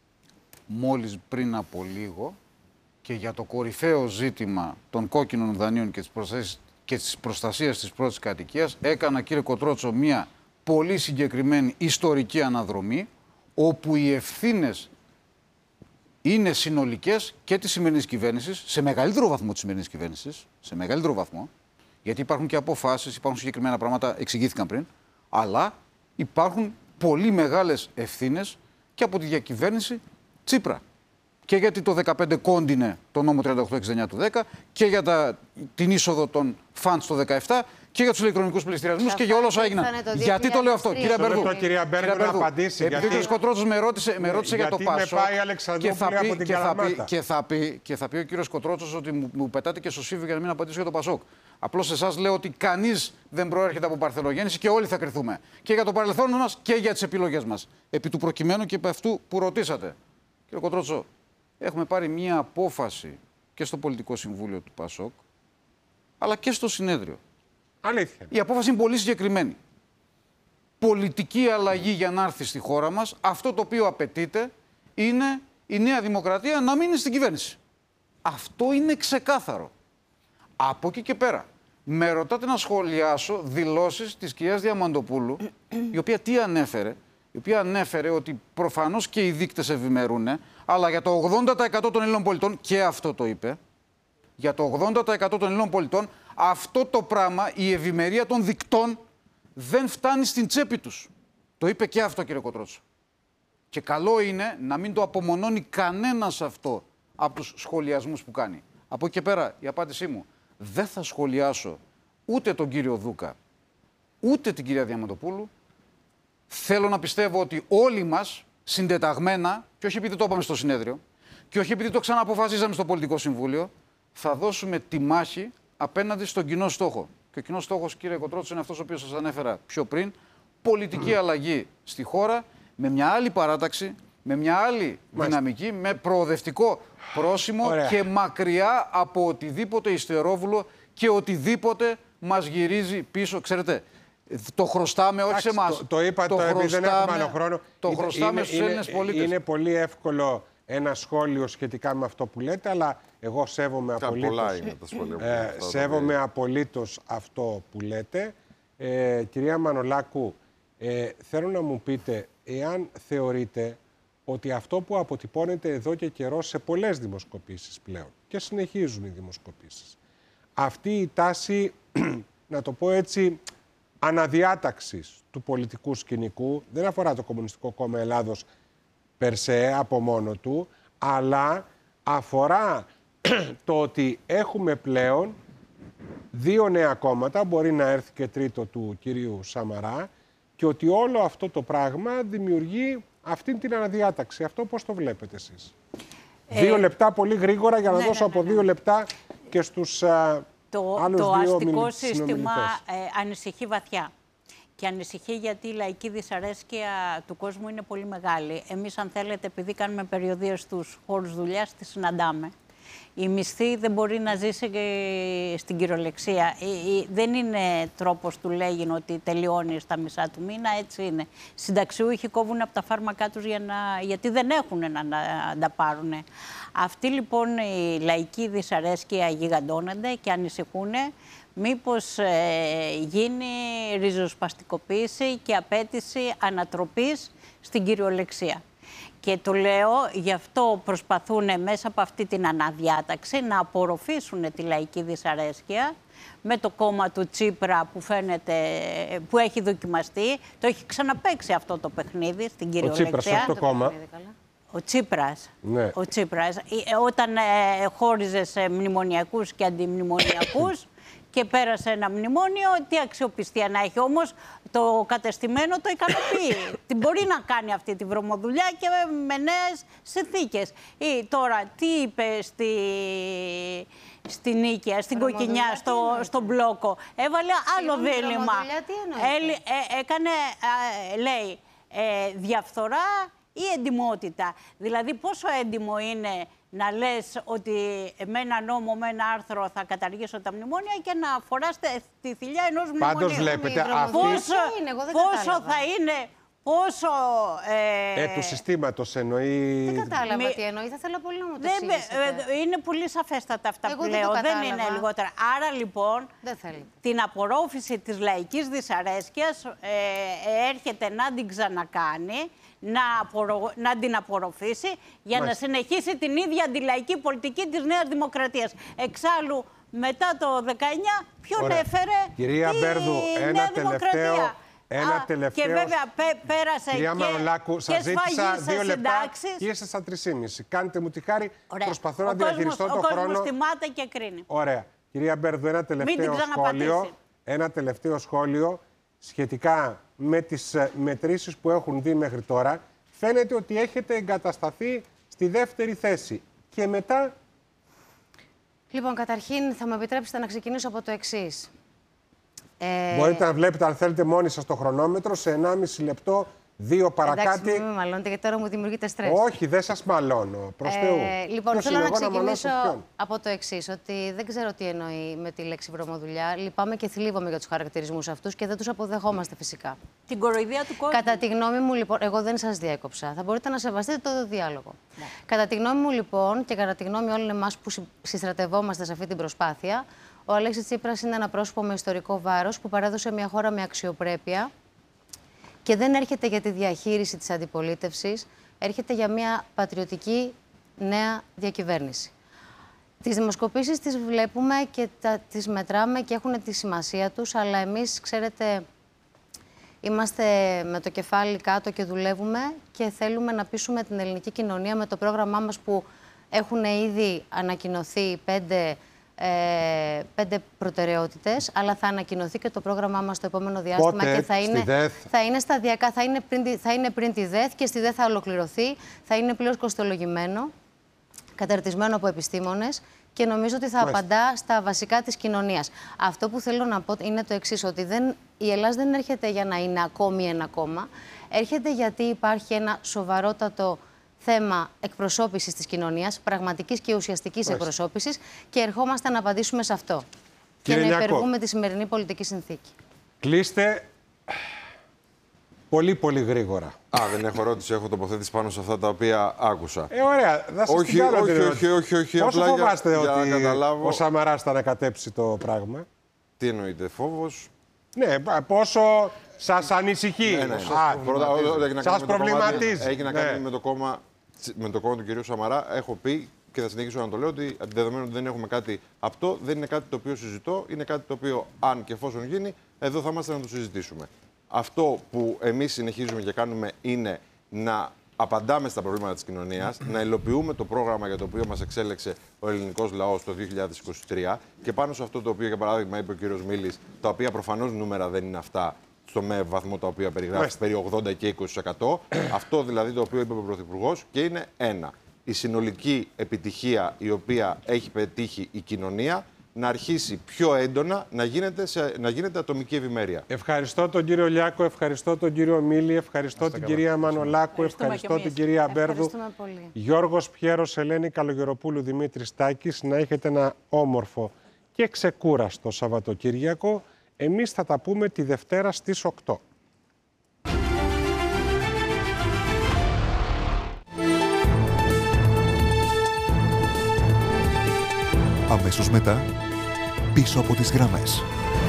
Μόλις πριν από λίγο και για το κορυφαίο ζήτημα των κόκκινων δανείων και της προστασίας της πρώτης κατοικίας έκανα, κύριε Κοτρότσο, μια πολύ συγκεκριμένη ιστορική αναδρομή όπου οι ευθύνες είναι συνολικές και της σημερινής κυβέρνησης, σε μεγαλύτερο βαθμό της σημερινής κυβέρνησης, σε μεγαλύτερο βαθμό, γιατί υπάρχουν και αποφάσεις, υπάρχουν συγκεκριμένα πράγματα, εξηγήθηκαν πριν, αλλά υπάρχουν πολύ μεγάλες ευθύνες και από τη διακυβέρνηση Τσίπρα. Και γιατί το 15 κόντινε το νόμο 3869 του 10 και για την είσοδο των φαντ το 17 και για τους ηλεκτρονικούς πληστηριασμούς και για όλα όσα έγιναν. Γιατί το λέω αυτό, κύριε Μπέρδου? Κυρία Μπέρδου, να απαντήσει. Επειδή ο κ. Κοτρότσος με ρώτησε για το Πασόκ και θα πει ο κ. Κοτρότσος ότι μου πετάτε και στο σύμβιο για να μην απαντήσω για το Πασόκ. Απλώς σε εσάς λέω ότι κανείς δεν προέρχεται από παρθενογέννηση και όλοι θα κρυθούμε. Και για το παρελθόν μας και για τις επιλογές μας. Επί του προκειμένου και επί αυτού που ρωτήσατε. Κύριε Κοτρότσο, έχουμε πάρει μία απόφαση και στο Πολιτικό Συμβούλιο του Πασόκ, αλλά και στο συνέδριο. Αλήθεια. Η απόφαση είναι πολύ συγκεκριμένη. Πολιτική αλλαγή για να έρθει στη χώρα μας, αυτό το οποίο απαιτείται είναι η Νέα Δημοκρατία να μείνει στην κυβέρνηση. Αυτό είναι ξεκάθαρο. Από εκεί και πέρα, με ρωτάτε να σχολιάσω δηλώσεις της κυρίας Διαμαντοπούλου, η οποία τι ανέφερε? Η οποία ανέφερε ότι προφανώς και οι δείκτες ευημερούν, αλλά για το 80% των Ελλήνων πολιτών, και αυτό το είπε, για το 80% των Ελλήνων πολιτών, αυτό το πράγμα, η ευημερία των δικτών, δεν φτάνει στην τσέπη τους. Το είπε και αυτό, κύριε Κοτρότσο. Και καλό είναι να μην το απομονώνει κανένας αυτό από τους σχολιασμούς που κάνει. Από εκεί και πέρα η απάντησή μου, δεν θα σχολιάσω ούτε τον κύριο Δούκα, ούτε την κυρία Διαμαντοπούλου. Θέλω να πιστεύω ότι όλοι μας συντεταγμένα, και όχι επειδή το είπαμε στο συνέδριο, και όχι επειδή το ξαναποφασίζαμε στο Πολιτικό Συμβούλιο, θα δώσουμε τη μάχη απέναντι στον κοινό στόχο. Και ο κοινός στόχος, κύριε Κοτρότσο, είναι αυτός ο οποίος σας ανέφερα πιο πριν. Πολιτική αλλαγή στη χώρα, με μια άλλη παράταξη, με μια άλλη δυναμική, με προοδευτικό πρόσημο και μακριά από οτιδήποτε ιστερόβουλο και οτιδήποτε μας γυρίζει πίσω. Ξέρετε, το χρωστάμε όχι σε εμάς. Το είπα, επειδή δεν έχουμε άλλο χρόνο. Το χρωστάμε στους Έλληνες πολίτες. Είναι πολύ εύκολο ένα σχόλιο σχετικά με αυτό που λέτε, αλλά εγώ σέβομαι απολύτως αυτό που λέτε. Κυρία Μανολάκου, θέλω να μου πείτε εάν θεωρείτε ότι αυτό που αποτυπώνεται εδώ και καιρό σε πολλές δημοσκοπήσεις πλέον, και συνεχίζουν οι δημοσκοπήσεις, αυτή η τάση, να το πω έτσι, αναδιάταξης του πολιτικού σκηνικού, δεν αφορά το Κομμουνιστικό Κόμμα Ελλάδος περσέ από μόνο του, αλλά αφορά το ότι έχουμε πλέον δύο νέα κόμματα, μπορεί να έρθει και τρίτο του κυρίου Σαμαρά, και ότι όλο αυτό το πράγμα δημιουργεί αυτή την αναδιάταξη. Αυτό πώς το βλέπετε εσείς? 2 λεπτά πολύ γρήγορα για να δώσω από 2 λεπτά και στους άλλους το δύο αστικό σύστημα ανησυχεί βαθιά. Και ανησυχεί γιατί η λαϊκή δυσαρέσκεια του κόσμου είναι πολύ μεγάλη. Εμείς, αν θέλετε, επειδή κάνουμε περιοδίες στους χώρους δουλειάς, τη συναντάμε. Η μισθή δεν μπορεί να ζήσει στην κυριολεξία. Δεν είναι τρόπος του λέγειν ότι τελειώνει στα μισά του μήνα, έτσι είναι. Συνταξιούχοι κόβουν από τα φάρμακά τους γιατί δεν έχουν να τα πάρουν. Αυτή λοιπόν η λαϊκή δυσαρέσκεια γιγαντώνεται και ανησυχούν μήπως γίνει ριζοσπαστικοποίηση και απέτηση ανατροπής στην κυριολεξία. Και το λέω, γι' αυτό προσπαθούν μέσα από αυτή την αναδιάταξη να απορροφήσουν τη λαϊκή δυσαρέσκεια με το κόμμα του Τσίπρα που φαίνεται, που έχει δοκιμαστεί. Το έχει ξαναπαίξει αυτό το παιχνίδι στην κυριολεξία. Ο Τσίπρας, αυτό το κόμμα. Ο Τσίπρας. Ναι. Ο Τσίπρας. Όταν χώριζε σε μνημονιακούς και αντιμνημονιακούς και πέρασε ένα μνημόνιο, τι αξιοπιστία να έχει. Όμως το κατεστημένο το ικανοποιεί. Την μπορεί να κάνει αυτή τη βρωμοδουλειά και με νέες συνθήκες. Τώρα, τι είπε στη Νίκαια, στην Κοκκινιά, στο Μπλόκο. Έβαλε άλλο δίλημμα. Έκανε, λέει, διαφθορά ή εντιμότητα. Δηλαδή, πόσο έντιμο είναι να λες ότι με ένα νόμο, με ένα άρθρο θα καταργήσω τα μνημόνια και να φοράς τη θηλιά ενός μνημονίου. Πάντως βλέπετε πόσο θα είναι, πόσο... του συστήματος εννοεί... Δεν κατάλαβα τι εννοεί, θα ήθελα πολύ να μου το εξηγήσετε. Είναι πολύ σαφέστατα αυτά που λέω, δεν είναι λιγότερα. Άρα λοιπόν, την απορρόφηση της λαϊκής δυσαρέσκειας έρχεται να την ξανακάνει, να την απορροφήσει για να συνεχίσει την ίδια αντιλαϊκή πολιτική της Νέας Δημοκρατίας. Εξάλλου, μετά το 19, ποιον έφερε κυρία Μπέρδου, ένα τελευταίο... Και βέβαια πέρασε κυρία Μανολάκου, σας ζήτησα 2 λεπτά και είστε στα 3,5. Κάντε μου τη χάρη, προσπαθώ να διαχειριστώ τον χρόνο. Ο κόσμος τιμάται και κρίνει. Ωραία. Κυρία Μπέρδου, ένα τελευταίο σχόλιο σχετικά με τις μετρήσεις που έχουν δει μέχρι τώρα. Φαίνεται ότι έχετε εγκατασταθεί στη 2η θέση. Και μετά... Λοιπόν, καταρχήν θα μου επιτρέψετε να ξεκινήσω από το εξής. Μπορείτε να βλέπετε, αν θέλετε, μόνοι σας το χρονόμετρο σε 1,5 λεπτό, 2 παρακάτω. Εντάξει, μην με μαλώνετε, γιατί τώρα μου δημιουργείτε στρες. Όχι, δεν σας μαλώνω. Προς Θεού. Λοιπόν, θέλω να ξεκινήσω από το εξής, ότι δεν ξέρω τι εννοεί με τη λέξη βρωμοδουλειά. Λυπάμαι και θλίβομαι για τους χαρακτηρισμούς αυτούς και δεν τους αποδεχόμαστε φυσικά. Την κοροϊδία του κόσμου. Κατά τη γνώμη μου, λοιπόν, εγώ δεν σας διέκοψα. Θα μπορείτε να σεβαστείτε το διάλογο. Ναι. Κατά τη γνώμη μου, λοιπόν, και κατά τη γνώμη όλων εμάς που συστρατευόμαστε σε αυτή την προσπάθεια, ο Αλέξης Τσίπρας είναι ένα πρόσωπο με ιστορικό βάρος που παρέδωσε μια χώρα με αξιοπρέπεια. Και δεν έρχεται για τη διαχείριση της αντιπολίτευσης, έρχεται για μια πατριωτική νέα διακυβέρνηση. Τις δημοσκοπήσεις τις βλέπουμε και τις μετράμε και έχουν τη σημασία τους, αλλά εμείς, ξέρετε, είμαστε με το κεφάλι κάτω και δουλεύουμε και θέλουμε να πείσουμε την ελληνική κοινωνία με το πρόγραμμά μας που Έχουν ήδη ανακοινωθεί 5 προτεραιότητες, αλλά θα ανακοινωθεί και το πρόγραμμά μας στο επόμενο διάστημα. Πότε, και θα είναι σταδιακά, θα είναι πριν τη ΔΕΘ και στη ΔΕΘ θα ολοκληρωθεί. Θα είναι πλήρως κοστολογημένο, καταρτισμένο από επιστήμονες και νομίζω ότι θα απαντά στα βασικά της κοινωνίας. Αυτό που θέλω να πω είναι το εξής, ότι η Ελλάδα δεν έρχεται για να είναι ακόμη ένα κόμμα. Έρχεται γιατί υπάρχει ένα σοβαρότατο θέμα εκπροσώπησης της κοινωνίας, πραγματικής και ουσιαστικής εκπροσώπησης, και ερχόμαστε να απαντήσουμε σε αυτό. Κύριε και να Νιάκο, υπεργούμε τη σημερινή πολιτική συνθήκη. Κλείστε πολύ γρήγορα. Δεν έχω ερώτηση, έχω τοποθέτηση πάνω σε αυτά τα οποία άκουσα. Ωραία, θα σας την κάνω την ερώτηση. Όχι. Πόσο φοβάστε ότι καταλάβω... ο Σαμαράς θα ανακατέψει το πράγμα? Τι εννοείται, φόβος? Ναι, πόσο σας ανησυχεί? Σας προβληματίζει? Έχει να κάνει με το κόμμα του κυρίου Σαμαρά. Έχω πει και θα συνεχίσω να το λέω ότι δεδομένου ότι δεν έχουμε κάτι απτό, δεν είναι κάτι το οποίο συζητώ, είναι κάτι το οποίο αν και εφόσον γίνει, εδώ θα είμαστε να το συζητήσουμε. Αυτό που εμείς συνεχίζουμε και κάνουμε είναι να απαντάμε στα προβλήματα της κοινωνίας, να υλοποιούμε το πρόγραμμα για το οποίο μας εξέλεξε ο ελληνικός λαός το 2023 και πάνω σε αυτό το οποίο, για παράδειγμα, είπε ο κύριος Μίλης, τα οποία προφανώς νούμερα δεν είναι αυτά στο με βαθμό τα οποία περιγράφει, περί 80 και 20%. Αυτό δηλαδή το οποίο είπε ο Πρωθυπουργός και είναι ένα. Η συνολική επιτυχία η οποία έχει πετύχει η κοινωνία να αρχίσει πιο έντονα να γίνεται ατομική ευημέρεια. Ευχαριστώ τον κύριο Λιάκο, ευχαριστώ τον κύριο Μίλη, ευχαριστώ την κυρία Μανολάκου, ευχαριστώ την κυρία Μπέρδου. Γιώργος Πιέρος, Ελένη Καλογεροπούλου, Δημήτρης Τάκης. Να έχετε ένα όμορφο και ξεκούραστο Σαββατοκύριακο. Εμείς θα τα πούμε τη Δευτέρα στις 8. Αμέσως μετά, πίσω από τις γραμμές.